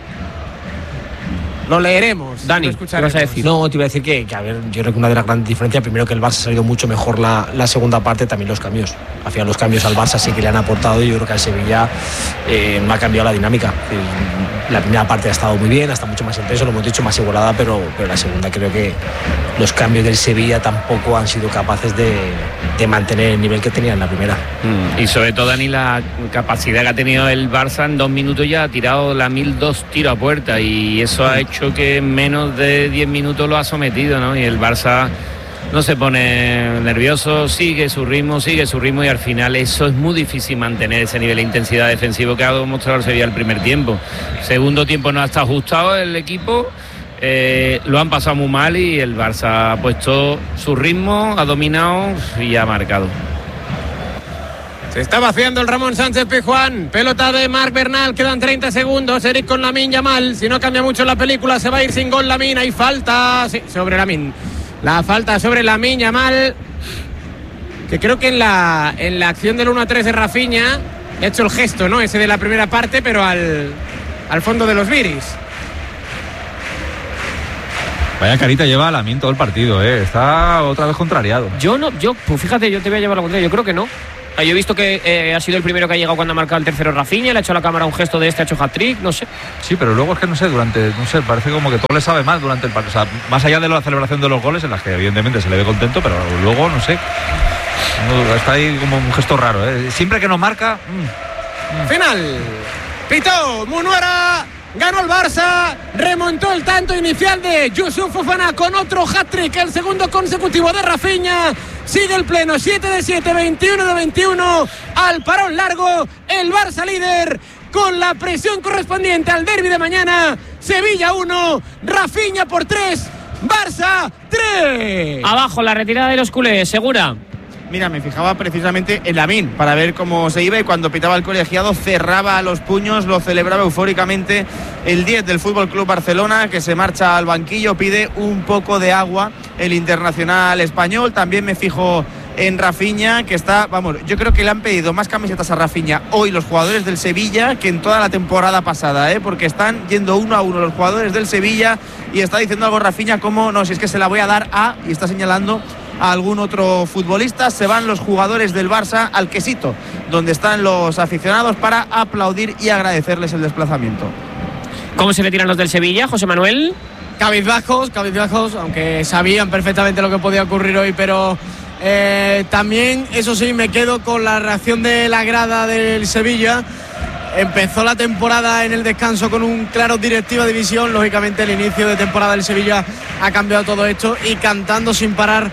lo leeremos. Dani, lo ¿qué escucharemos. vas a decir? No, te iba a decir que, que, a ver, yo creo que una de las grandes diferencias, primero que el Barça ha salido mucho mejor la, la segunda parte, también los cambios. Al final los cambios al Barça sí que le han aportado y yo creo que al Sevilla eh, no ha cambiado la dinámica. Eh, La primera parte ha estado muy bien, ha estado mucho más intenso, lo hemos dicho, más igualada, pero, pero la segunda creo que los cambios del Sevilla tampoco han sido capaces de, de mantener el nivel que tenía en la primera. Mm, Y sobre todo, Dani, la capacidad que ha tenido el Barça en dos minutos ya ha tirado la mil dos tiros a puerta y eso ha hecho que en menos de diez minutos lo ha sometido, ¿no? Y el Barça no se pone nervioso, sigue su ritmo, sigue su ritmo y al final eso es muy difícil mantener ese nivel de intensidad defensivo que ha demostrado el Sevilla el primer tiempo. Segundo tiempo no ha estado ajustado el equipo, eh, lo han pasado muy mal y el Barça ha puesto su ritmo, ha dominado y ha marcado. Se está vaciando el Ramón Sánchez Pizjuán. Pelota de Marc Bernal. Quedan treinta segundos. Eric con Lamine Yamal. Si no cambia mucho la película, se va a ir sin gol Lamine. Hay falta sí, sobre Lamine. La falta sobre Lamine Yamal. Que creo que en la, en la acción del uno a tres de Rafinha ha hecho el gesto, ¿no? Ese de la primera parte, pero al, al fondo de los Viris. Vaya carita lleva Lamine todo el partido, ¿eh? Está otra vez contrariado. Yo no, yo, pues fíjate, yo te voy a llevar la contraria, yo creo que no. Yo he visto que eh, ha sido el primero que ha llegado cuando ha marcado el tercero Rafinha, le ha hecho a la cámara un gesto de este, ha hecho hat-trick, no sé. Sí, pero luego es que no sé, durante, no sé, parece como que todo le sabe mal durante el partido. O sea, más allá de la celebración de los goles, en las que evidentemente se le ve contento, pero luego, no sé, no, está ahí como un gesto raro, ¿eh? Siempre que no marca... Mmm, mmm. Final. Pitó Munuera. Ganó el Barça, remontó el tanto inicial de Youssouf Fofana con otro hat-trick, el segundo consecutivo de Rafinha. Sigue el pleno, siete de siete, veintiuno de veintiuno, al parón largo, el Barça líder, con la presión correspondiente al derbi de mañana. Sevilla uno, Rafinha por tres, Barça tres. Abajo la retirada de los culés, segura. Mira, me fijaba precisamente en Lamine para ver cómo se iba, y cuando pitaba el colegiado cerraba los puños, lo celebraba eufóricamente el diez del Fútbol Club Barcelona, que se marcha al banquillo, pide un poco de agua el internacional español. También me fijo en Rafinha, que está, vamos, yo creo que le han pedido más camisetas a Rafinha hoy los jugadores del Sevilla que en toda la temporada pasada, ¿eh? Porque están yendo uno a uno los jugadores del Sevilla, y está diciendo algo Rafinha como, no, si es que se la voy a dar a, y está señalando a algún otro futbolista. Se van los jugadores del Barça al quesito, donde están los aficionados, para aplaudir y agradecerles el desplazamiento. ¿Cómo se retiran los del Sevilla, José Manuel? Cabizbajos, cabizbajos, aunque sabían perfectamente lo que podía ocurrir hoy, pero eh, también, eso sí, me quedo con la reacción de la grada del Sevilla. Empezó la temporada en el descanso con un claro directiva de división. Lógicamente el inicio de temporada del Sevilla ha cambiado todo esto, y cantando sin parar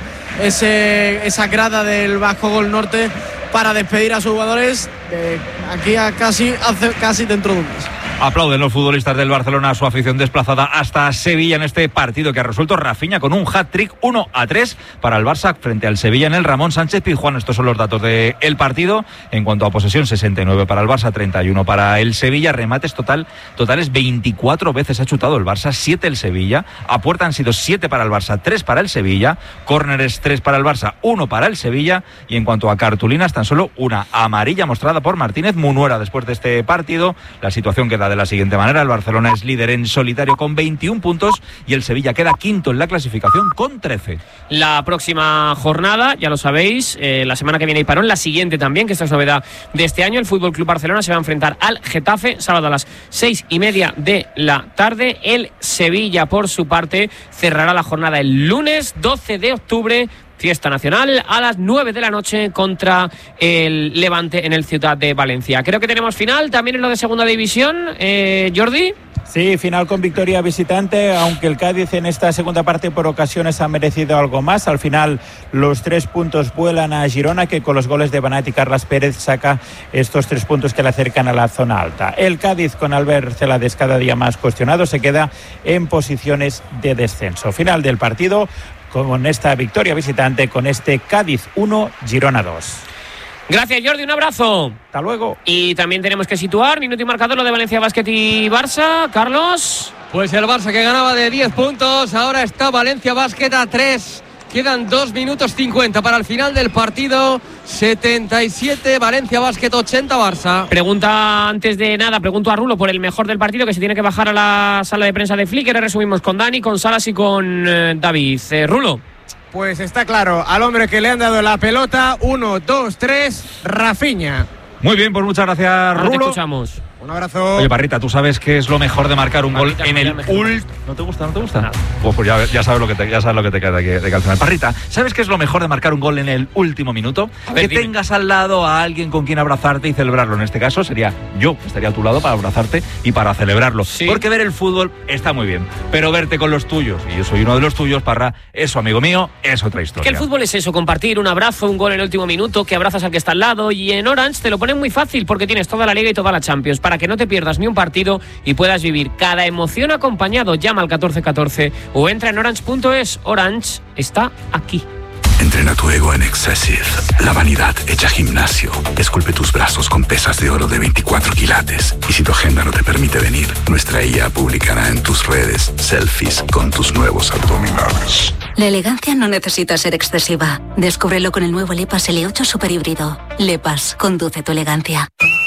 ese, esa grada del Vasco Gol Norte para despedir a sus jugadores de aquí a casi, hace, casi dentro de un mes. Aplauden los futbolistas del Barcelona a su afición desplazada hasta Sevilla en este partido que ha resuelto Rafinha con un hat-trick uno a tres para el Barça frente al Sevilla en el Ramón Sánchez Pizjuán. Estos son los datos del partido. En cuanto a posesión, sesenta y nueve para el Barça, treinta y uno para el Sevilla. Remates total, totales veinticuatro veces ha chutado el Barça, siete el Sevilla. A puerta han sido siete para el Barça, tres para el Sevilla. Córneres, tres para el Barça, uno para el Sevilla. Y en cuanto a cartulinas, tan solo una amarilla mostrada por Martínez Munuera después de este partido. La situación queda de la siguiente manera: el Barcelona es líder en solitario con veintiún puntos y el Sevilla queda quinto en la clasificación con trece. La próxima jornada, ya lo sabéis, eh, la semana que viene hay parón, la siguiente también, que esta es novedad de este año. El Fútbol Club Barcelona se va a enfrentar al Getafe sábado a las seis y media de la tarde. El Sevilla, por su parte, cerrará la jornada el lunes doce de octubre, fiesta nacional, a las nueve de la noche contra el Levante en el Ciudad de Valencia. Creo que tenemos final también en lo de segunda división, eh, Jordi. Sí, final con victoria visitante, aunque el Cádiz en esta segunda parte por ocasiones ha merecido algo más. Al final los tres puntos vuelan a Girona, que con los goles de Banat y Carlas Pérez saca estos tres puntos que le acercan a la zona alta. El Cádiz, con Albert Celades cada día más cuestionado, se queda en posiciones de descenso. Final del partido con esta victoria visitante, con este Cádiz uno, Girona dos. Gracias, Jordi, un abrazo. Hasta luego. Y también tenemos que situar minuto y marcador lo de Valencia Basket y Barça. Carlos. Pues el Barça, que ganaba de diez puntos, ahora está Valencia Basket a tres. Quedan dos minutos cincuenta para el final del partido. setenta y siete Valencia Basket, ochenta Barça. Pregunta antes de nada, pregunto a Rulo por el mejor del partido, que se tiene que bajar a la sala de prensa de Flickr. Resumimos con Dani, con Salas y con eh, David. Eh, Rulo. Pues está claro, al hombre que le han dado la pelota, uno, dos, tres, Rafinha. Muy bien, pues muchas gracias, Ahora Rulo. te escuchamos. Un abrazo. Oye, Parrita, ¿tú sabes qué es lo mejor de marcar un Parrita, gol en el mejor. último? ¿No te gusta? ¿No te gusta? Pues, pues ya, ya sabes lo que te, ya sabes lo que te queda de, de calzar. Parrita, ¿sabes qué es lo mejor de marcar un gol en el último minuto? A ver, que dime. tengas al lado a alguien con quien abrazarte y celebrarlo. En este caso sería yo, que estaría a tu lado para abrazarte y para celebrarlo. Sí. Porque ver el fútbol está muy bien, pero verte con los tuyos, y yo soy uno de los tuyos, Parra, eso, amigo mío, es otra historia. Que el fútbol es eso, compartir un abrazo, un gol en el último minuto, que abrazas al que está al lado. Y en Orange te lo ponen muy fácil, porque tienes toda la Liga y toda la Champions, para que no te pierdas ni un partido y puedas vivir cada emoción acompañado. Llama al catorce catorce o entra en orange punto es. Orange está aquí. Entrena tu ego en Excessive, la vanidad hecha gimnasio. Esculpe tus brazos con pesas de oro de veinticuatro quilates. Y si tu agenda no te permite venir, nuestra I A publicará en tus redes selfies con tus nuevos abdominales. La elegancia no necesita ser excesiva. Descúbrelo con el nuevo Lepas L ocho Super Híbrido. Lepas, conduce tu elegancia.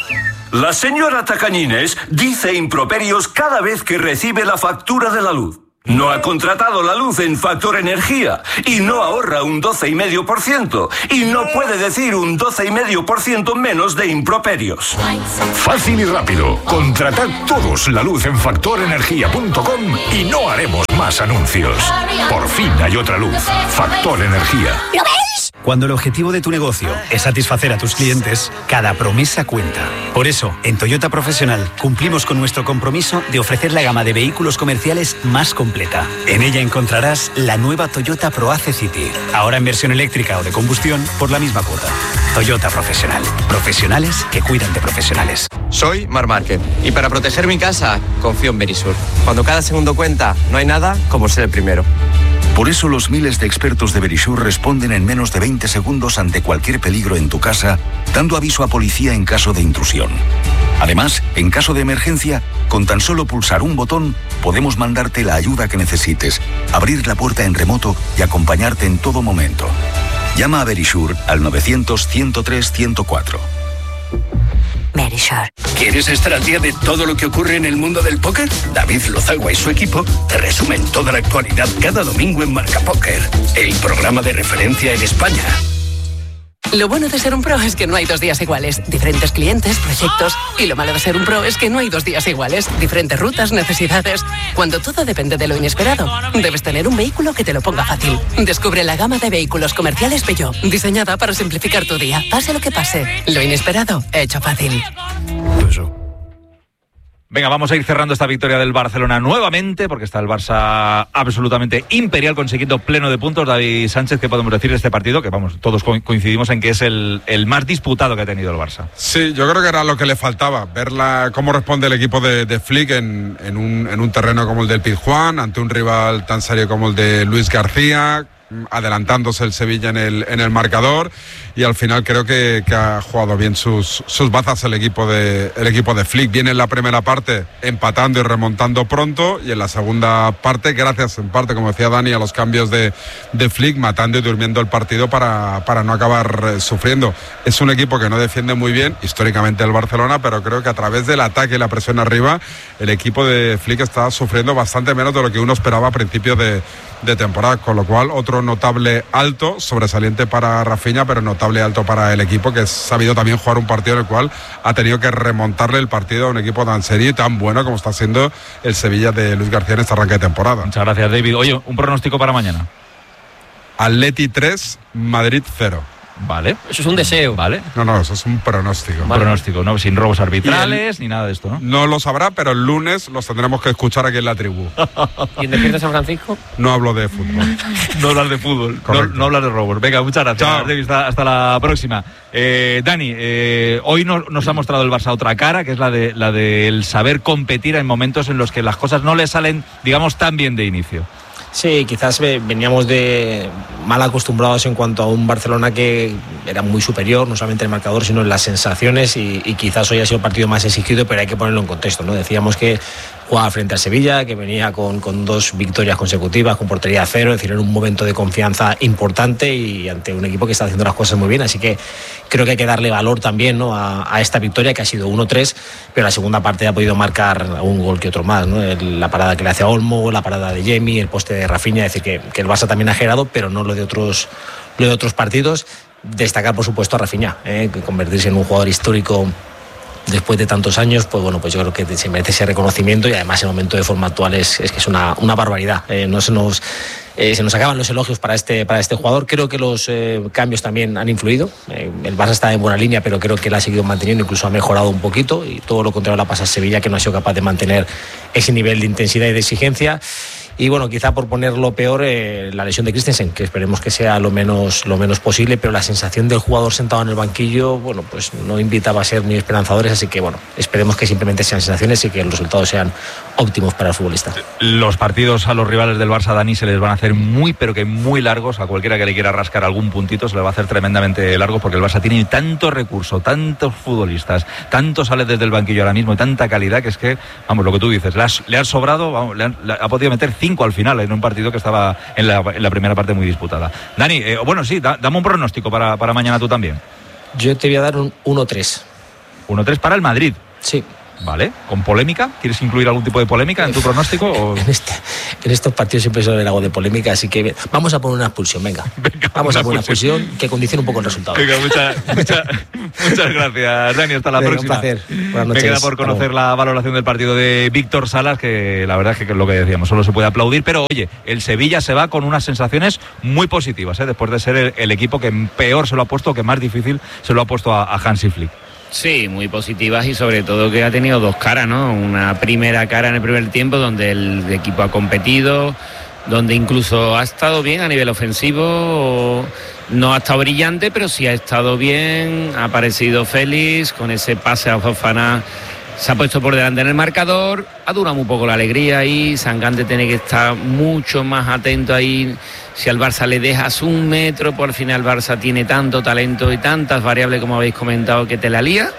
La señora Tacañines dice improperios cada vez que recibe la factura de la luz. No ha contratado la luz en Factor Energía y no ahorra un doce coma cinco por ciento y no puede decir un doce coma cinco por ciento menos de improperios. Fácil y rápido. Contratad todos la luz en factor energía punto com y no haremos más anuncios. Por fin hay otra luz. Factor Energía. ¿Lo veis? Cuando el objetivo de tu negocio es satisfacer a tus clientes, cada promesa cuenta. Por eso, en Toyota Profesional cumplimos con nuestro compromiso de ofrecer la gama de vehículos comerciales más completa. En ella encontrarás la nueva Toyota ProAce City, ahora en versión eléctrica o de combustión por la misma cuota. Toyota Profesional. Profesionales que cuidan de profesionales. Soy Mar Márquez y para proteger mi casa confío en Verisur. Cuando cada segundo cuenta, no hay nada como ser el primero. Por eso los miles de expertos de Verisur responden en menos de veinte segundos ante cualquier peligro en tu casa, dando aviso a policía en caso de intrusión. Además, en caso de emergencia, con tan solo pulsar un botón, podemos mandarte la ayuda que necesites, abrir la puerta en remoto y acompañarte en todo momento. Llama a Verisur al novecientos, ciento tres, ciento cuatro. Verisur. ¿Quieres estar al día de todo lo que ocurre en el mundo del póker? David Lozagua y su equipo te resumen toda la actualidad cada domingo en Marca Póker, el programa de referencia en España. Lo bueno de ser un pro es que no hay dos días iguales. Diferentes clientes, proyectos. Y lo malo de ser un pro es que no hay dos días iguales. Diferentes rutas, necesidades. Cuando todo depende de lo inesperado, debes tener un vehículo que te lo ponga fácil. Descubre la gama de vehículos comerciales Peugeot, diseñada para simplificar tu día. Pase lo que pase, lo inesperado, hecho fácil. Venga, vamos a ir cerrando esta victoria del Barcelona nuevamente, porque está el Barça absolutamente imperial, consiguiendo pleno de puntos. David Sánchez, ¿qué podemos decir de este partido? Que vamos, todos coincidimos en que es el, el más disputado que ha tenido el Barça. Sí, yo creo que era lo que le faltaba, ver la, cómo responde el equipo de, de Flick en, en, un, en un terreno como el del Pizjuán, ante un rival tan serio como el de Luis García, adelantándose el Sevilla en el, en el marcador, y al final creo que, que ha jugado bien sus, sus bazas el equipo de el equipo de Flick. Viene en la primera parte empatando y remontando pronto, y en la segunda parte, gracias en parte, como decía Dani, a los cambios de, de Flick, matando y durmiendo el partido para, para no acabar eh, sufriendo. Es un equipo que no defiende muy bien históricamente el Barcelona, pero creo que a través del ataque y la presión arriba, el equipo de Flick está sufriendo bastante menos de lo que uno esperaba a principios de, de temporada, con lo cual otro notable alto, sobresaliente para Rafinha, pero notable alto para el equipo, que ha sabido también jugar un partido en el cual ha tenido que remontarle el partido a un equipo tan serio y tan bueno como está siendo el Sevilla de Luis García en este arranque de temporada. Muchas gracias, David. Oye, un pronóstico para mañana. Atleti tres, Madrid cero. Vale. Eso es un deseo. Vale. No, no, eso es un pronóstico. Un vale. pronóstico, ¿no? Sin robos arbitrales el, ni nada de esto, ¿no? No lo sabrá, pero el lunes los tendremos que escuchar aquí en la tribu. ¿Y en Despierta San Francisco? No hablo de fútbol. No hablar de fútbol, no, no hablar de robos. Venga, muchas gracias. Hasta, hasta la próxima. Eh, Dani, eh, hoy no, nos ha mostrado el Barça otra cara, que es la de la del saber competir en momentos en los que las cosas no le salen, digamos, tan bien de inicio. Sí, quizás veníamos de mal acostumbrados en cuanto a un Barcelona que era muy superior, no solamente en el marcador, sino en las sensaciones, y, y quizás hoy ha sido el partido más exigido, pero hay que ponerlo en contexto, ¿no? Decíamos que jugaba frente al Sevilla, que venía con, con dos victorias consecutivas, con portería a cero, es decir, en un momento de confianza importante y ante un equipo que está haciendo las cosas muy bien, así que creo que hay que darle valor también, ¿no?, a, a esta victoria, que ha sido uno tres, pero la segunda parte ha podido marcar un gol que otro más, ¿no? El, la parada que le hace a Olmo, la parada de Yemi, el poste de Rafinha, es decir, que, que el Barça también ha generado, pero no lo de otros, lo de otros partidos. Destacar, por supuesto, a Rafinha, ¿eh? Que convertirse en un jugador histórico después de tantos años, pues bueno, pues yo creo que se merece ese reconocimiento, y además el momento de forma actual es, es que es una, una barbaridad. Eh, no se nos eh, se nos acaban los elogios para este para este jugador. Creo que los eh, cambios también han influido. Eh, el Barça está en buena línea, pero creo que él ha seguido manteniendo, incluso ha mejorado un poquito, y todo lo contrario le pasa a Sevilla, que no ha sido capaz de mantener ese nivel de intensidad y de exigencia. Y bueno, quizá por ponerlo peor, eh, la lesión de Christensen, que esperemos que sea lo menos, lo menos posible, pero la sensación del jugador sentado en el banquillo, bueno, pues no invitaba a ser muy esperanzadores, así que bueno, esperemos que simplemente sean sensaciones y que los resultados sean óptimos para el futbolista. Los partidos a los rivales del Barça, Dani, se les van a hacer muy, pero que muy largos. A cualquiera que le quiera rascar algún puntito se le va a hacer tremendamente largo, porque el Barça tiene tanto recurso, tantos futbolistas, tanto sale desde el banquillo ahora mismo, y tanta calidad, que es que, vamos, lo que tú dices, le, has, le ha sobrado, vamos, le, han, le ha podido meter cinco al final en un partido que estaba en la, en la primera parte muy disputada. Dani, eh, bueno, sí, da, dame un pronóstico para, para mañana tú también. Yo te voy a dar un uno tres. uno tres para el Madrid. Sí. Vale, ¿con polémica? ¿Quieres incluir algún tipo de polémica en tu pronóstico? O... En, este, en estos partidos siempre suele haber algo de polémica, así que vamos a poner una expulsión, venga. venga vamos una a poner expulsión. una expulsión que condicione un poco el resultado. Venga, mucha, mucha, muchas gracias, Dani, hasta la venga, próxima. Un placer. Buenas noches. Me queda por conocer la valoración del partido de Víctor Salas, que la verdad es que es lo que decíamos, solo se puede aplaudir, pero oye, el Sevilla se va con unas sensaciones muy positivas, ¿eh? Después de ser el, el equipo que peor se lo ha puesto, que más difícil se lo ha puesto a, a Hansi Flick. Sí, muy positivas y sobre todo que ha tenido dos caras, ¿no? Una primera cara en el primer tiempo donde el equipo ha competido, donde incluso ha estado bien a nivel ofensivo, no ha estado brillante, pero sí ha estado bien, ha aparecido Félix con ese pase a Fofana, se ha puesto por delante en el marcador, ha durado un poco la alegría ahí, Sangante tiene que estar mucho más atento ahí. Si al Barça le dejas un metro, por final Barça tiene tanto talento y tantas variables como habéis comentado que te la lía.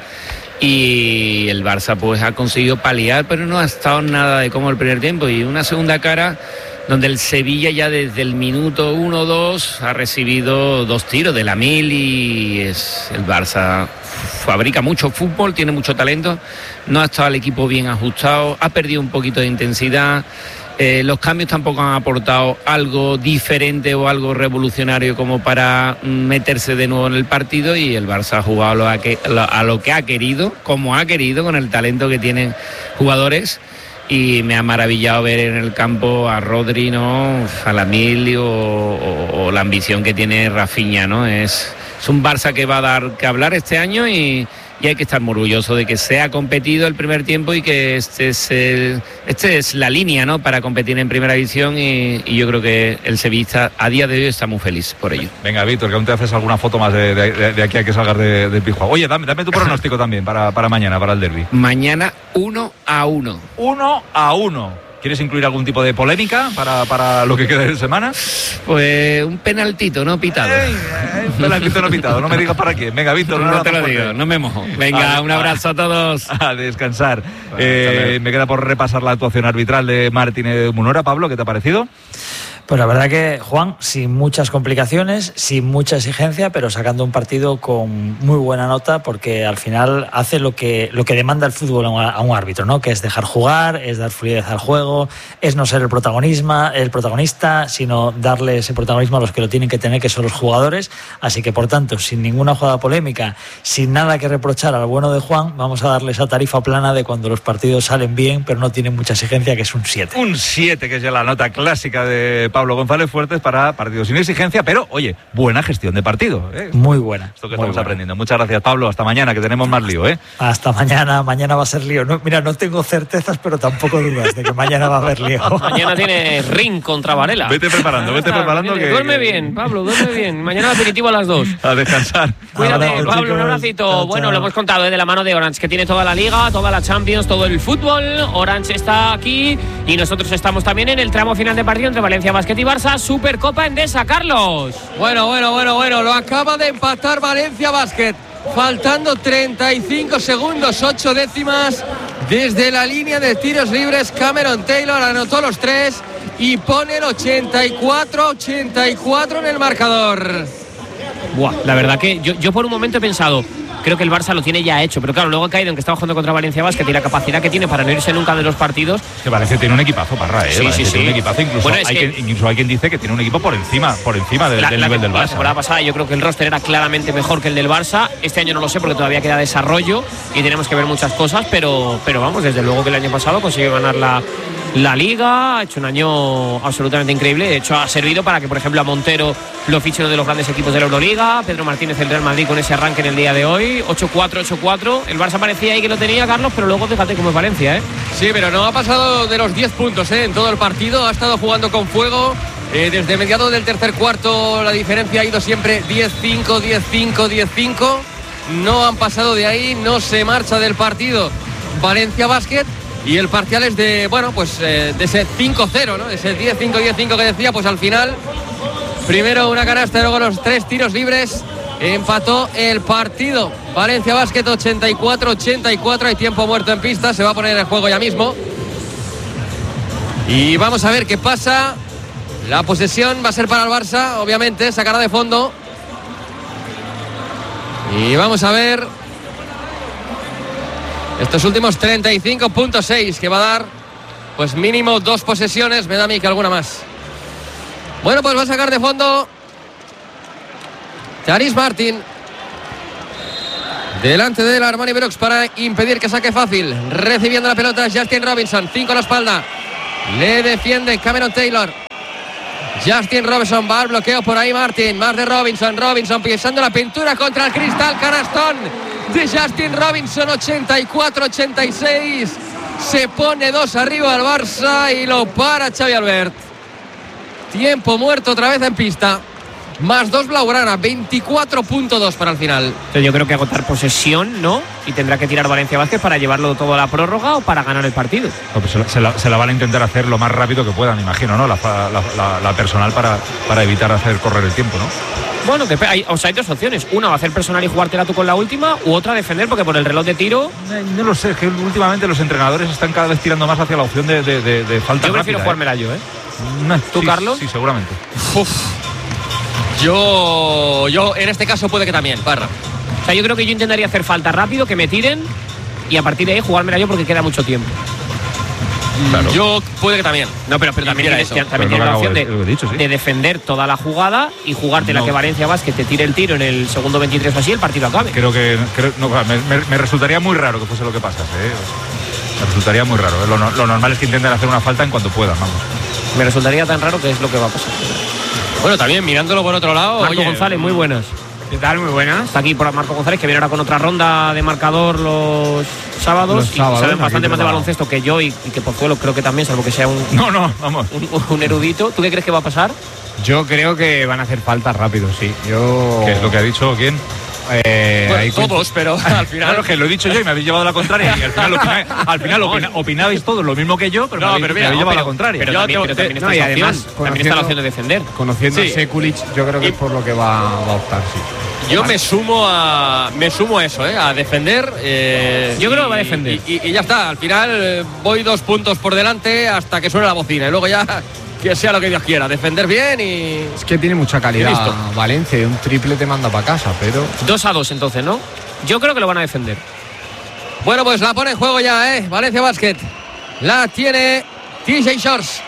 Y el Barça pues ha conseguido paliar, pero no ha estado nada de como el primer tiempo. Y una segunda cara donde el Sevilla ya desde el minuto uno o dos ha recibido dos tiros de Lamil y es el Barça fabrica mucho fútbol, tiene mucho talento, no ha estado el equipo bien ajustado, ha perdido un poquito de intensidad. Eh, los cambios tampoco han aportado algo diferente o algo revolucionario como para meterse de nuevo en el partido y el Barça ha jugado lo a, que, lo, a lo que ha querido, como ha querido, con el talento que tienen jugadores y me ha maravillado ver en el campo a Rodri, ¿no? A Lamil o, o, o la ambición que tiene Rafinha, ¿no? Es, es un Barça que va a dar que hablar este año y y hay que estar muy orgulloso de que se ha competido el primer tiempo y que este es el, este es la línea, ¿no? Para competir en primera división y, y yo creo que el sevillista a día de hoy está muy feliz por ello. Venga, Víctor, que aún te haces alguna foto más de, de, de aquí a que salgas de, de Pizjuán. Oye, dame, dame tu pronóstico también para, para mañana, para el derbi. Mañana uno a uno. Uno a uno. ¿Quieres incluir algún tipo de polémica para, para lo que queda de semana? Pues un penaltito no pitado. Ey, ey, un penaltito no pitado, no me digas para quién. Venga, Víctor, no te lo digo, no me mojo. Venga, a, un abrazo a todos. A descansar. Bueno, eh, me queda por repasar la actuación arbitral de Martínez Munora. Pablo, ¿qué te ha parecido? Pues la verdad que, Juan, sin muchas complicaciones, sin mucha exigencia, pero sacando un partido con muy buena nota, porque al final hace lo que, lo que demanda el fútbol a un, a un árbitro, ¿no? Que es dejar jugar, es dar fluidez al juego, es no ser el protagonismo, el protagonista, sino darle ese protagonismo a los que lo tienen que tener, que son los jugadores. Así que, por tanto, sin ninguna jugada polémica, sin nada que reprochar al bueno de Juan, vamos a darle esa tarifa plana de cuando los partidos salen bien, pero no tienen mucha exigencia, que es un siete. Un siete, que es ya la nota clásica de Pablo González Fuertes para partidos sin exigencia, pero oye, buena gestión de partido, ¿eh? Muy buena. Esto que estamos buena. aprendiendo. Muchas gracias, Pablo. Hasta mañana, que tenemos más lío, ¿eh? Hasta mañana, mañana va a ser lío. No, mira, no tengo certezas, pero tampoco dudas de que mañana va a haber lío. Mañana tiene ring contra Varela. Vete preparando, vete preparando. Que, duerme que... bien, Pablo, duerme bien. Mañana aperitivo a las dos. A descansar. Cuídate, Pablo, chicos. Un abracito. Chao, bueno, chao. Lo hemos contado, ¿eh? De la mano de Orange, que tiene toda la Liga, toda la Champions, todo el fútbol. Orange está aquí y nosotros estamos también en el tramo final de partido entre Valencia Basket y Barça, Supercopa Endesa, Carlos. Bueno, bueno, bueno, bueno, lo acaba de empatar Valencia Basket. Faltando treinta y cinco segundos, ocho décimas desde la línea de tiros libres. Cameron Taylor anotó los tres y pone el ochenta y cuatro a ochenta y cuatro en el marcador. Buah, la verdad que yo, yo por un momento he pensado, creo que el Barça lo tiene ya hecho, pero claro, luego ha caído en que estaba jugando contra Valencia Basket y la capacidad que tiene para no irse nunca de los partidos. Que Valencia tiene un equipazo, Parra, ¿eh? Sí, Valencia sí, tiene sí. un equipazo, incluso, Bueno, hay que... quien, incluso hay quien dice que tiene un equipo por encima, por encima del, la, del la, nivel del Barça. La temporada pasada yo creo que el roster era claramente mejor que el del Barça. Este año no lo sé porque todavía queda desarrollo y tenemos que ver muchas cosas, pero, pero vamos, desde luego que el año pasado consiguió ganar la, la Liga, ha hecho un año absolutamente increíble. De hecho, ha servido para que, por ejemplo, a Montero lo fiche uno de los grandes equipos de la Euroliga, Pedro Martínez del Real Madrid con ese arranque en el día de hoy, ocho cuatro, ocho cuatro. El Barça parecía ahí que lo tenía, Carlos, pero luego fíjate cómo es Valencia, ¿eh? Sí, pero no ha pasado de los diez puntos, ¿eh? En todo el partido, ha estado jugando con fuego. Eh, desde mediados del tercer cuarto la diferencia ha ido siempre diez cinco, diez cinco, diez cinco. No han pasado de ahí, no se marcha del partido Valencia Basket. Y el parcial es de, bueno, pues eh, de ese cinco cero, ¿no? De ese diez cinco, diez cinco que decía, pues al final, primero una canasta y luego los tres tiros libres, empató el partido. Valencia Basket ochenta y cuatro a ochenta y cuatro, hay tiempo muerto en pista, se va a poner en juego ya mismo. Y vamos a ver qué pasa. La posesión va a ser para el Barça, obviamente, sacará de fondo. Y vamos a ver Estos últimos treinta y cinco punto seis que va a dar, pues mínimo dos posesiones, me da a mí que alguna más. Bueno, pues va a sacar de fondo Charis Martin delante del Armani Brooks para impedir que saque fácil. Recibiendo la pelota Justin Robinson, cinco a la espalda, le defiende Cameron Taylor. Justin Robinson va al bloqueo por ahí Martin, más de Robinson, Robinson pisando la pintura contra el cristal, canastón de Justin Robinson, ochenta y cuatro ochenta y seis, se pone dos arriba al Barça y lo para Xavi Albert. Tiempo muerto otra vez en pista, más dos Blaugrana, veinticuatro punto dos para el final. Entonces yo creo que agotar posesión, ¿no? Y tendrá que tirar Valencia Vázquez para llevarlo todo a la prórroga o para ganar el partido. No, pues se, la, se, la, se la van a intentar hacer lo más rápido que puedan, imagino, ¿no? La, la, la, la personal para, para evitar hacer correr el tiempo, ¿no? Bueno, hay, o sea, hay dos opciones. Una va a hacer personal y jugártela tú con la última, u otra defender, porque por el reloj de tiro... Eh, no lo sé, es que últimamente los entrenadores están cada vez tirando más hacia la opción de, de, de, de falta. Yo prefiero rápida, jugármela ¿eh? yo, ¿eh? No, ¿Tú, sí, Carlos? Sí, seguramente. Uf. Yo, yo en este caso puede que también, Parra. O sea, yo creo que yo intentaría hacer falta rápido, que me tiren, y a partir de ahí jugármela yo porque queda mucho tiempo. Claro. Yo puede que también. No, pero, pero también tienes, eso. también Pero tienes no la opción de, de, dicho, sí. de defender toda la jugada y jugártela, no. que Valencia Vázquez te tire el tiro en el segundo veintitrés o así, el partido acabe. Creo que creo, no, me, me, me resultaría muy raro que fuese lo que pasase, ¿eh? Me resultaría muy raro. ¿eh? Lo, lo normal es que intenten hacer una falta en cuanto puedan, vamos. Me resultaría tan raro que es lo que va a pasar. Bueno, también mirándolo por otro lado. Marco oye, González, muy buenas. ¿Qué tal? Muy buenas. Está aquí por Marco González, que viene ahora con otra ronda de marcador los sábados. Los sábados, y saben bastante más de preparado. baloncesto que yo y, y que Pozuelo creo que también, salvo que sea un, No, no, vamos. un, un erudito. ¿Tú qué crees que va a pasar? Yo creo que van a hacer falta rápido, sí. Yo... ¿Qué es lo que ha dicho quién? Eh, bueno, ahí todos, pero al final. Claro, que lo he dicho yo y me habéis llevado a la contraria. Y al final, opina, al final opina, opinabais todos lo mismo que yo, pero, No, me, habéis, pero me mira, habéis no, llevado a pero- la contraria. Pero Yo también, te- pero te- también está no, y esa además, opción. También está la opción de defender. Conociendo Sí. a Sekulic, yo creo que Y- es por lo que va, va a optar, sí. Yo me sumo a me sumo a eso, ¿eh? A defender. eh, Yo creo que y- va a defender. Y, y- y ya está. Al final eh, voy dos puntos por delante hasta que suene la bocina. Y luego ya que sea lo que Dios quiera. Defender bien y. Es que tiene mucha Y calidad listo. Valencia, y un triple te manda para casa, pero... Dos a dos entonces, ¿no? Yo creo que lo van a defender. Bueno, pues la pone en juego ya, ¿eh? Valencia Basket. La tiene T J Shorts.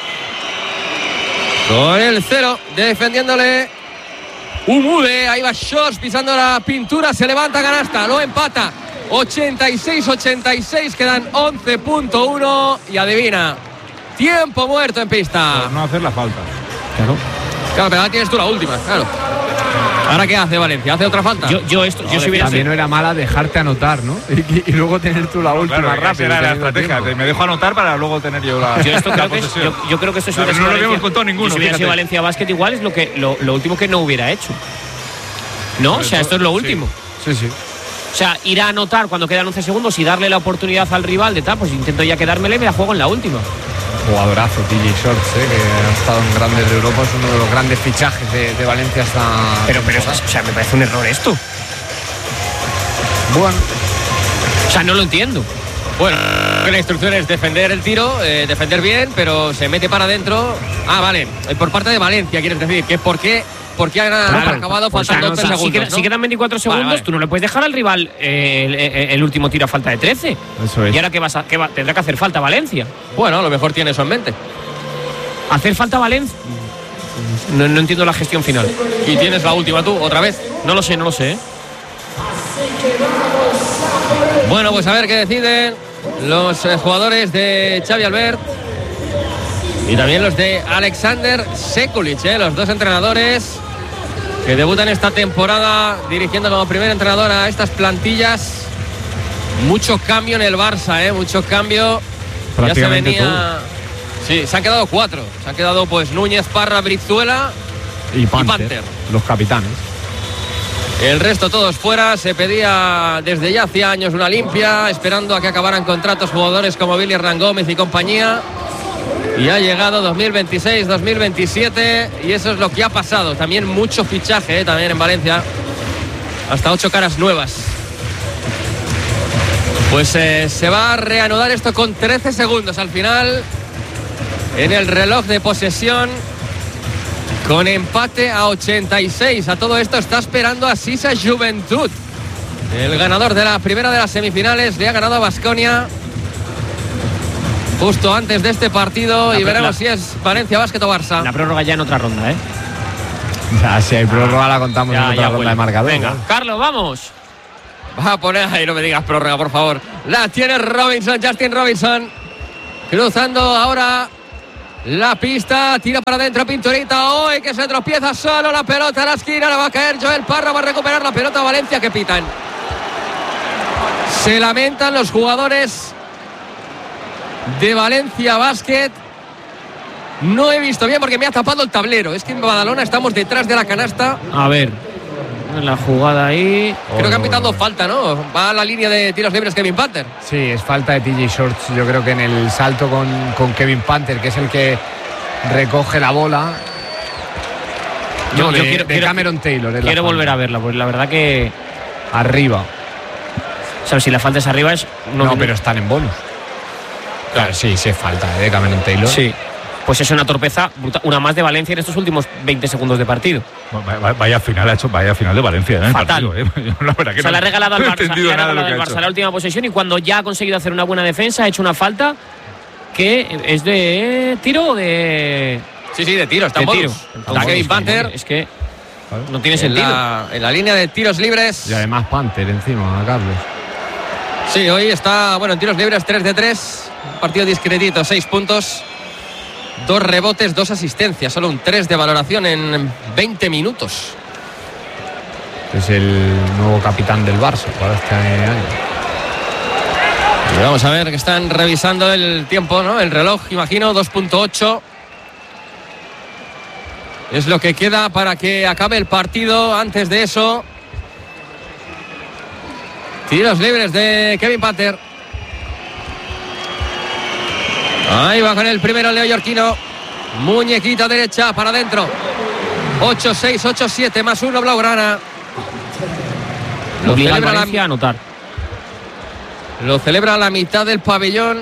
Con el cero, defendiéndole Umude. Ahí va Shorts pisando la pintura. Se levanta canasta, lo empata. ochenta y seis ochenta y seis, quedan once punto uno. Y adivina, tiempo muerto en pista. Por no hacer la falta. Claro. Claro, pero ahora tienes tú la última, claro. ¿Ahora qué hace Valencia? ¿Hace otra falta? Yo, yo esto, yo si hubiera También no era mala dejarte anotar, ¿no? Y, y luego tener tú la última Claro, rápido. esa era la teniendo estrategia. tiempo. Me dejo anotar para luego tener yo la, Yo esto la creo que es- posesión. yo, yo creo que esto si Claro, hubiera no sido lo habíamos Valencia- contado ninguno, si hubiera sido fíjate. Valencia Basket igual es lo que lo, lo último que no hubiera hecho. No, o sea, esto es lo último. Sí, sí. O sea, ir a anotar cuando quedan once segundos y darle la oportunidad al rival de tal, pues intento ya quedármele y me la juego en la última. Jugadorazo, T J Shorts, ¿eh? Que ha estado en grandes de Europa, es uno de los grandes fichajes de, de Valencia hasta. Pero, pero, o sea, me parece un error esto. Bueno, O sea, no lo entiendo. Bueno, la instrucción es defender el tiro, eh, defender bien, pero se mete para adentro. Ah, vale, eh, por parte de Valencia, quieres decir, que por qué, por qué han Claro, acabado o sea, faltando no, once si, segundos, queda- ¿no? si quedan veinticuatro segundos, Vale, vale. tú no le puedes dejar al rival eh, el, el- el último tiro a falta de trece. eso es. ¿Y ahora qué vas a, qué va- tendrá que hacer falta Valencia? Bueno, a lo mejor tiene eso en mente. ¿Hacer falta Valencia? No, no entiendo la gestión final. Y tienes la última tú, otra vez. No lo sé, no lo sé. ¿eh? Bueno, pues a ver qué deciden los eh, jugadores de Xavi Albert y también los de Alexander Sekulic, eh, los dos entrenadores que debutan esta temporada dirigiendo como primer entrenador a estas plantillas. Mucho cambio en el Barça, eh, mucho cambio. Ya se Prácticamente venía. Sí, se han quedado cuatro. Se han quedado pues Núñez, Parra, Brizuela Y Panther, Panther. los capitanes. El resto todos fuera. Se pedía desde ya hacía años una limpia, esperando a que acabaran contratos jugadores como Billy Hernán Gómez y compañía. Y ha llegado dos mil veintiséis dos mil veintisiete y eso es lo que ha pasado. También mucho fichaje, eh, también en Valencia. Hasta ocho caras nuevas. Pues eh, se va a reanudar esto con trece segundos al final en el reloj de posesión. Con empate a ochenta y seis. A todo esto está esperando a Sisa Juventud. El ganador de la primera de las semifinales le ha ganado a Baskonia justo antes de este partido la y veremos la, si es Valencia Basket o Barça. La prórroga ya en otra ronda, ¿eh? Ya, si hay prórroga la contamos ya, en otra ya, ronda bueno. de marcador. Venga, ¿no? Carlos, vamos. Va a poner ahí, no me digas prórroga, por favor. La tiene Robinson, Justin Robinson. Cruzando ahora la pista, tira para adentro Pinturita. Hoy que se tropieza solo la pelota a la esquina, la va a caer Joel Parra, va a recuperar la pelota Valencia, que pitan. Se lamentan los jugadores de Valencia Basket. No he visto bien porque me ha tapado el tablero. Es que en Badalona estamos detrás de la canasta. A ver, la jugada ahí. Creo que han pitado falta, ¿no? Va a la línea de tiros libres Kevin Panther. Sí, es falta de T J Shorts. Yo creo que en el salto con, con Kevin Panther, que es el que recoge la bola. Yo, no, yo de, quiero, de Cameron quiero, Taylor. Quiero volver a verla, pues la verdad que. Arriba. O sea, si la falta es arriba es. No, no pero están en bonus. Claro, sí, sí es falta ¿eh? de Cameron Taylor. Sí. Pues es una torpeza, una más de Valencia en estos últimos veinte segundos de partido. Vaya, vaya final ha hecho, vaya final de Valencia, ¿eh? Fatal. Partido, ¿eh? La verdad que o sea, no, le ha regalado al no Barça, le ha regalado al Barça la última posesión y cuando ya ha conseguido hacer una buena defensa ha hecho una falta que es de tiro o de. Sí, sí, de tiro, está de en tiro. Está Kevin Panther. Es que no tiene en sentido. La, en la línea de tiros libres. Y además Panther encima, Carlos. Sí, hoy está, bueno, en tiros libres tres de tres. Partido discretito, seis puntos. Dos rebotes, dos asistencias. Solo un tres de valoración en veinte minutos. Es el nuevo capitán del Barça para este año. Y vamos a ver que están revisando el tiempo, ¿no? El reloj, imagino, dos punto ocho. Es lo que queda para que acabe el partido. Antes de eso, tiros libres de Kevin Panther. Ahí va con el primero el neoyorquino. Muñequita derecha para adentro. ocho seis, ocho siete más uno Blaugrana. Lo obliga a Valencia a anotar. Lo celebra a la mitad del pabellón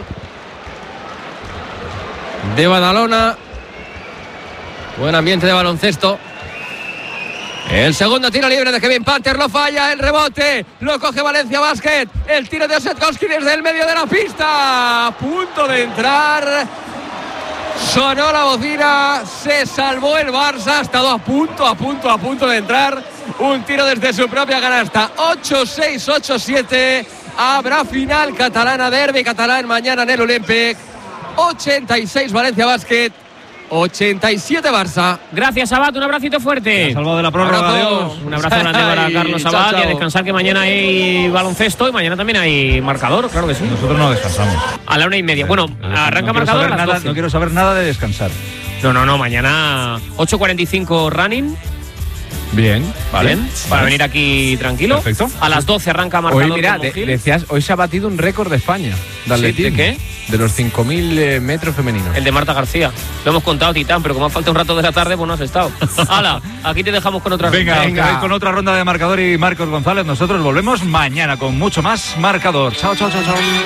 de Badalona. Buen ambiente de baloncesto. El segundo tiro libre de Kevin Panther lo falla, el rebote lo coge Valencia Basket, el tiro de Osetkowski desde el medio de la pista, a punto de entrar, sonó la bocina, se salvó el Barça, ha estado a punto, a punto, a punto de entrar, un tiro desde su propia canasta, ocho seis, ocho siete, habrá final catalana, derbi catalán mañana en el Olympic, ochenta y seis Valencia Basket, ochenta y siete Barça. Gracias, Abad, un abracito fuerte. Salvado de la prórroga, adiós. Un abrazo grande para Carlos Abad y a descansar, que mañana hay baloncesto y mañana también hay marcador, claro que sí. Nosotros no descansamos. A la una y media. Bueno, no, arranca no marcador a las nada, doce. No quiero saber nada de descansar. No, no, no, mañana ocho cuarenta y cinco running. Bien, vale. Bien, para vale. venir aquí tranquilo. Perfecto. A las doce arranca marcador. Hoy, mira, de, decías, hoy se ha batido un récord de España. De, ¿Sí? ¿De qué? De los cinco mil eh, metros femeninos. El de Marta García. Lo hemos contado, Titán, pero como ha faltado un rato de la tarde, pues no has estado. Hala, aquí te dejamos con otra Venga, ronda. Venga, con otra ronda de marcador y Marcos González. Nosotros volvemos mañana con mucho más marcador. Chao, chao, chao, chao.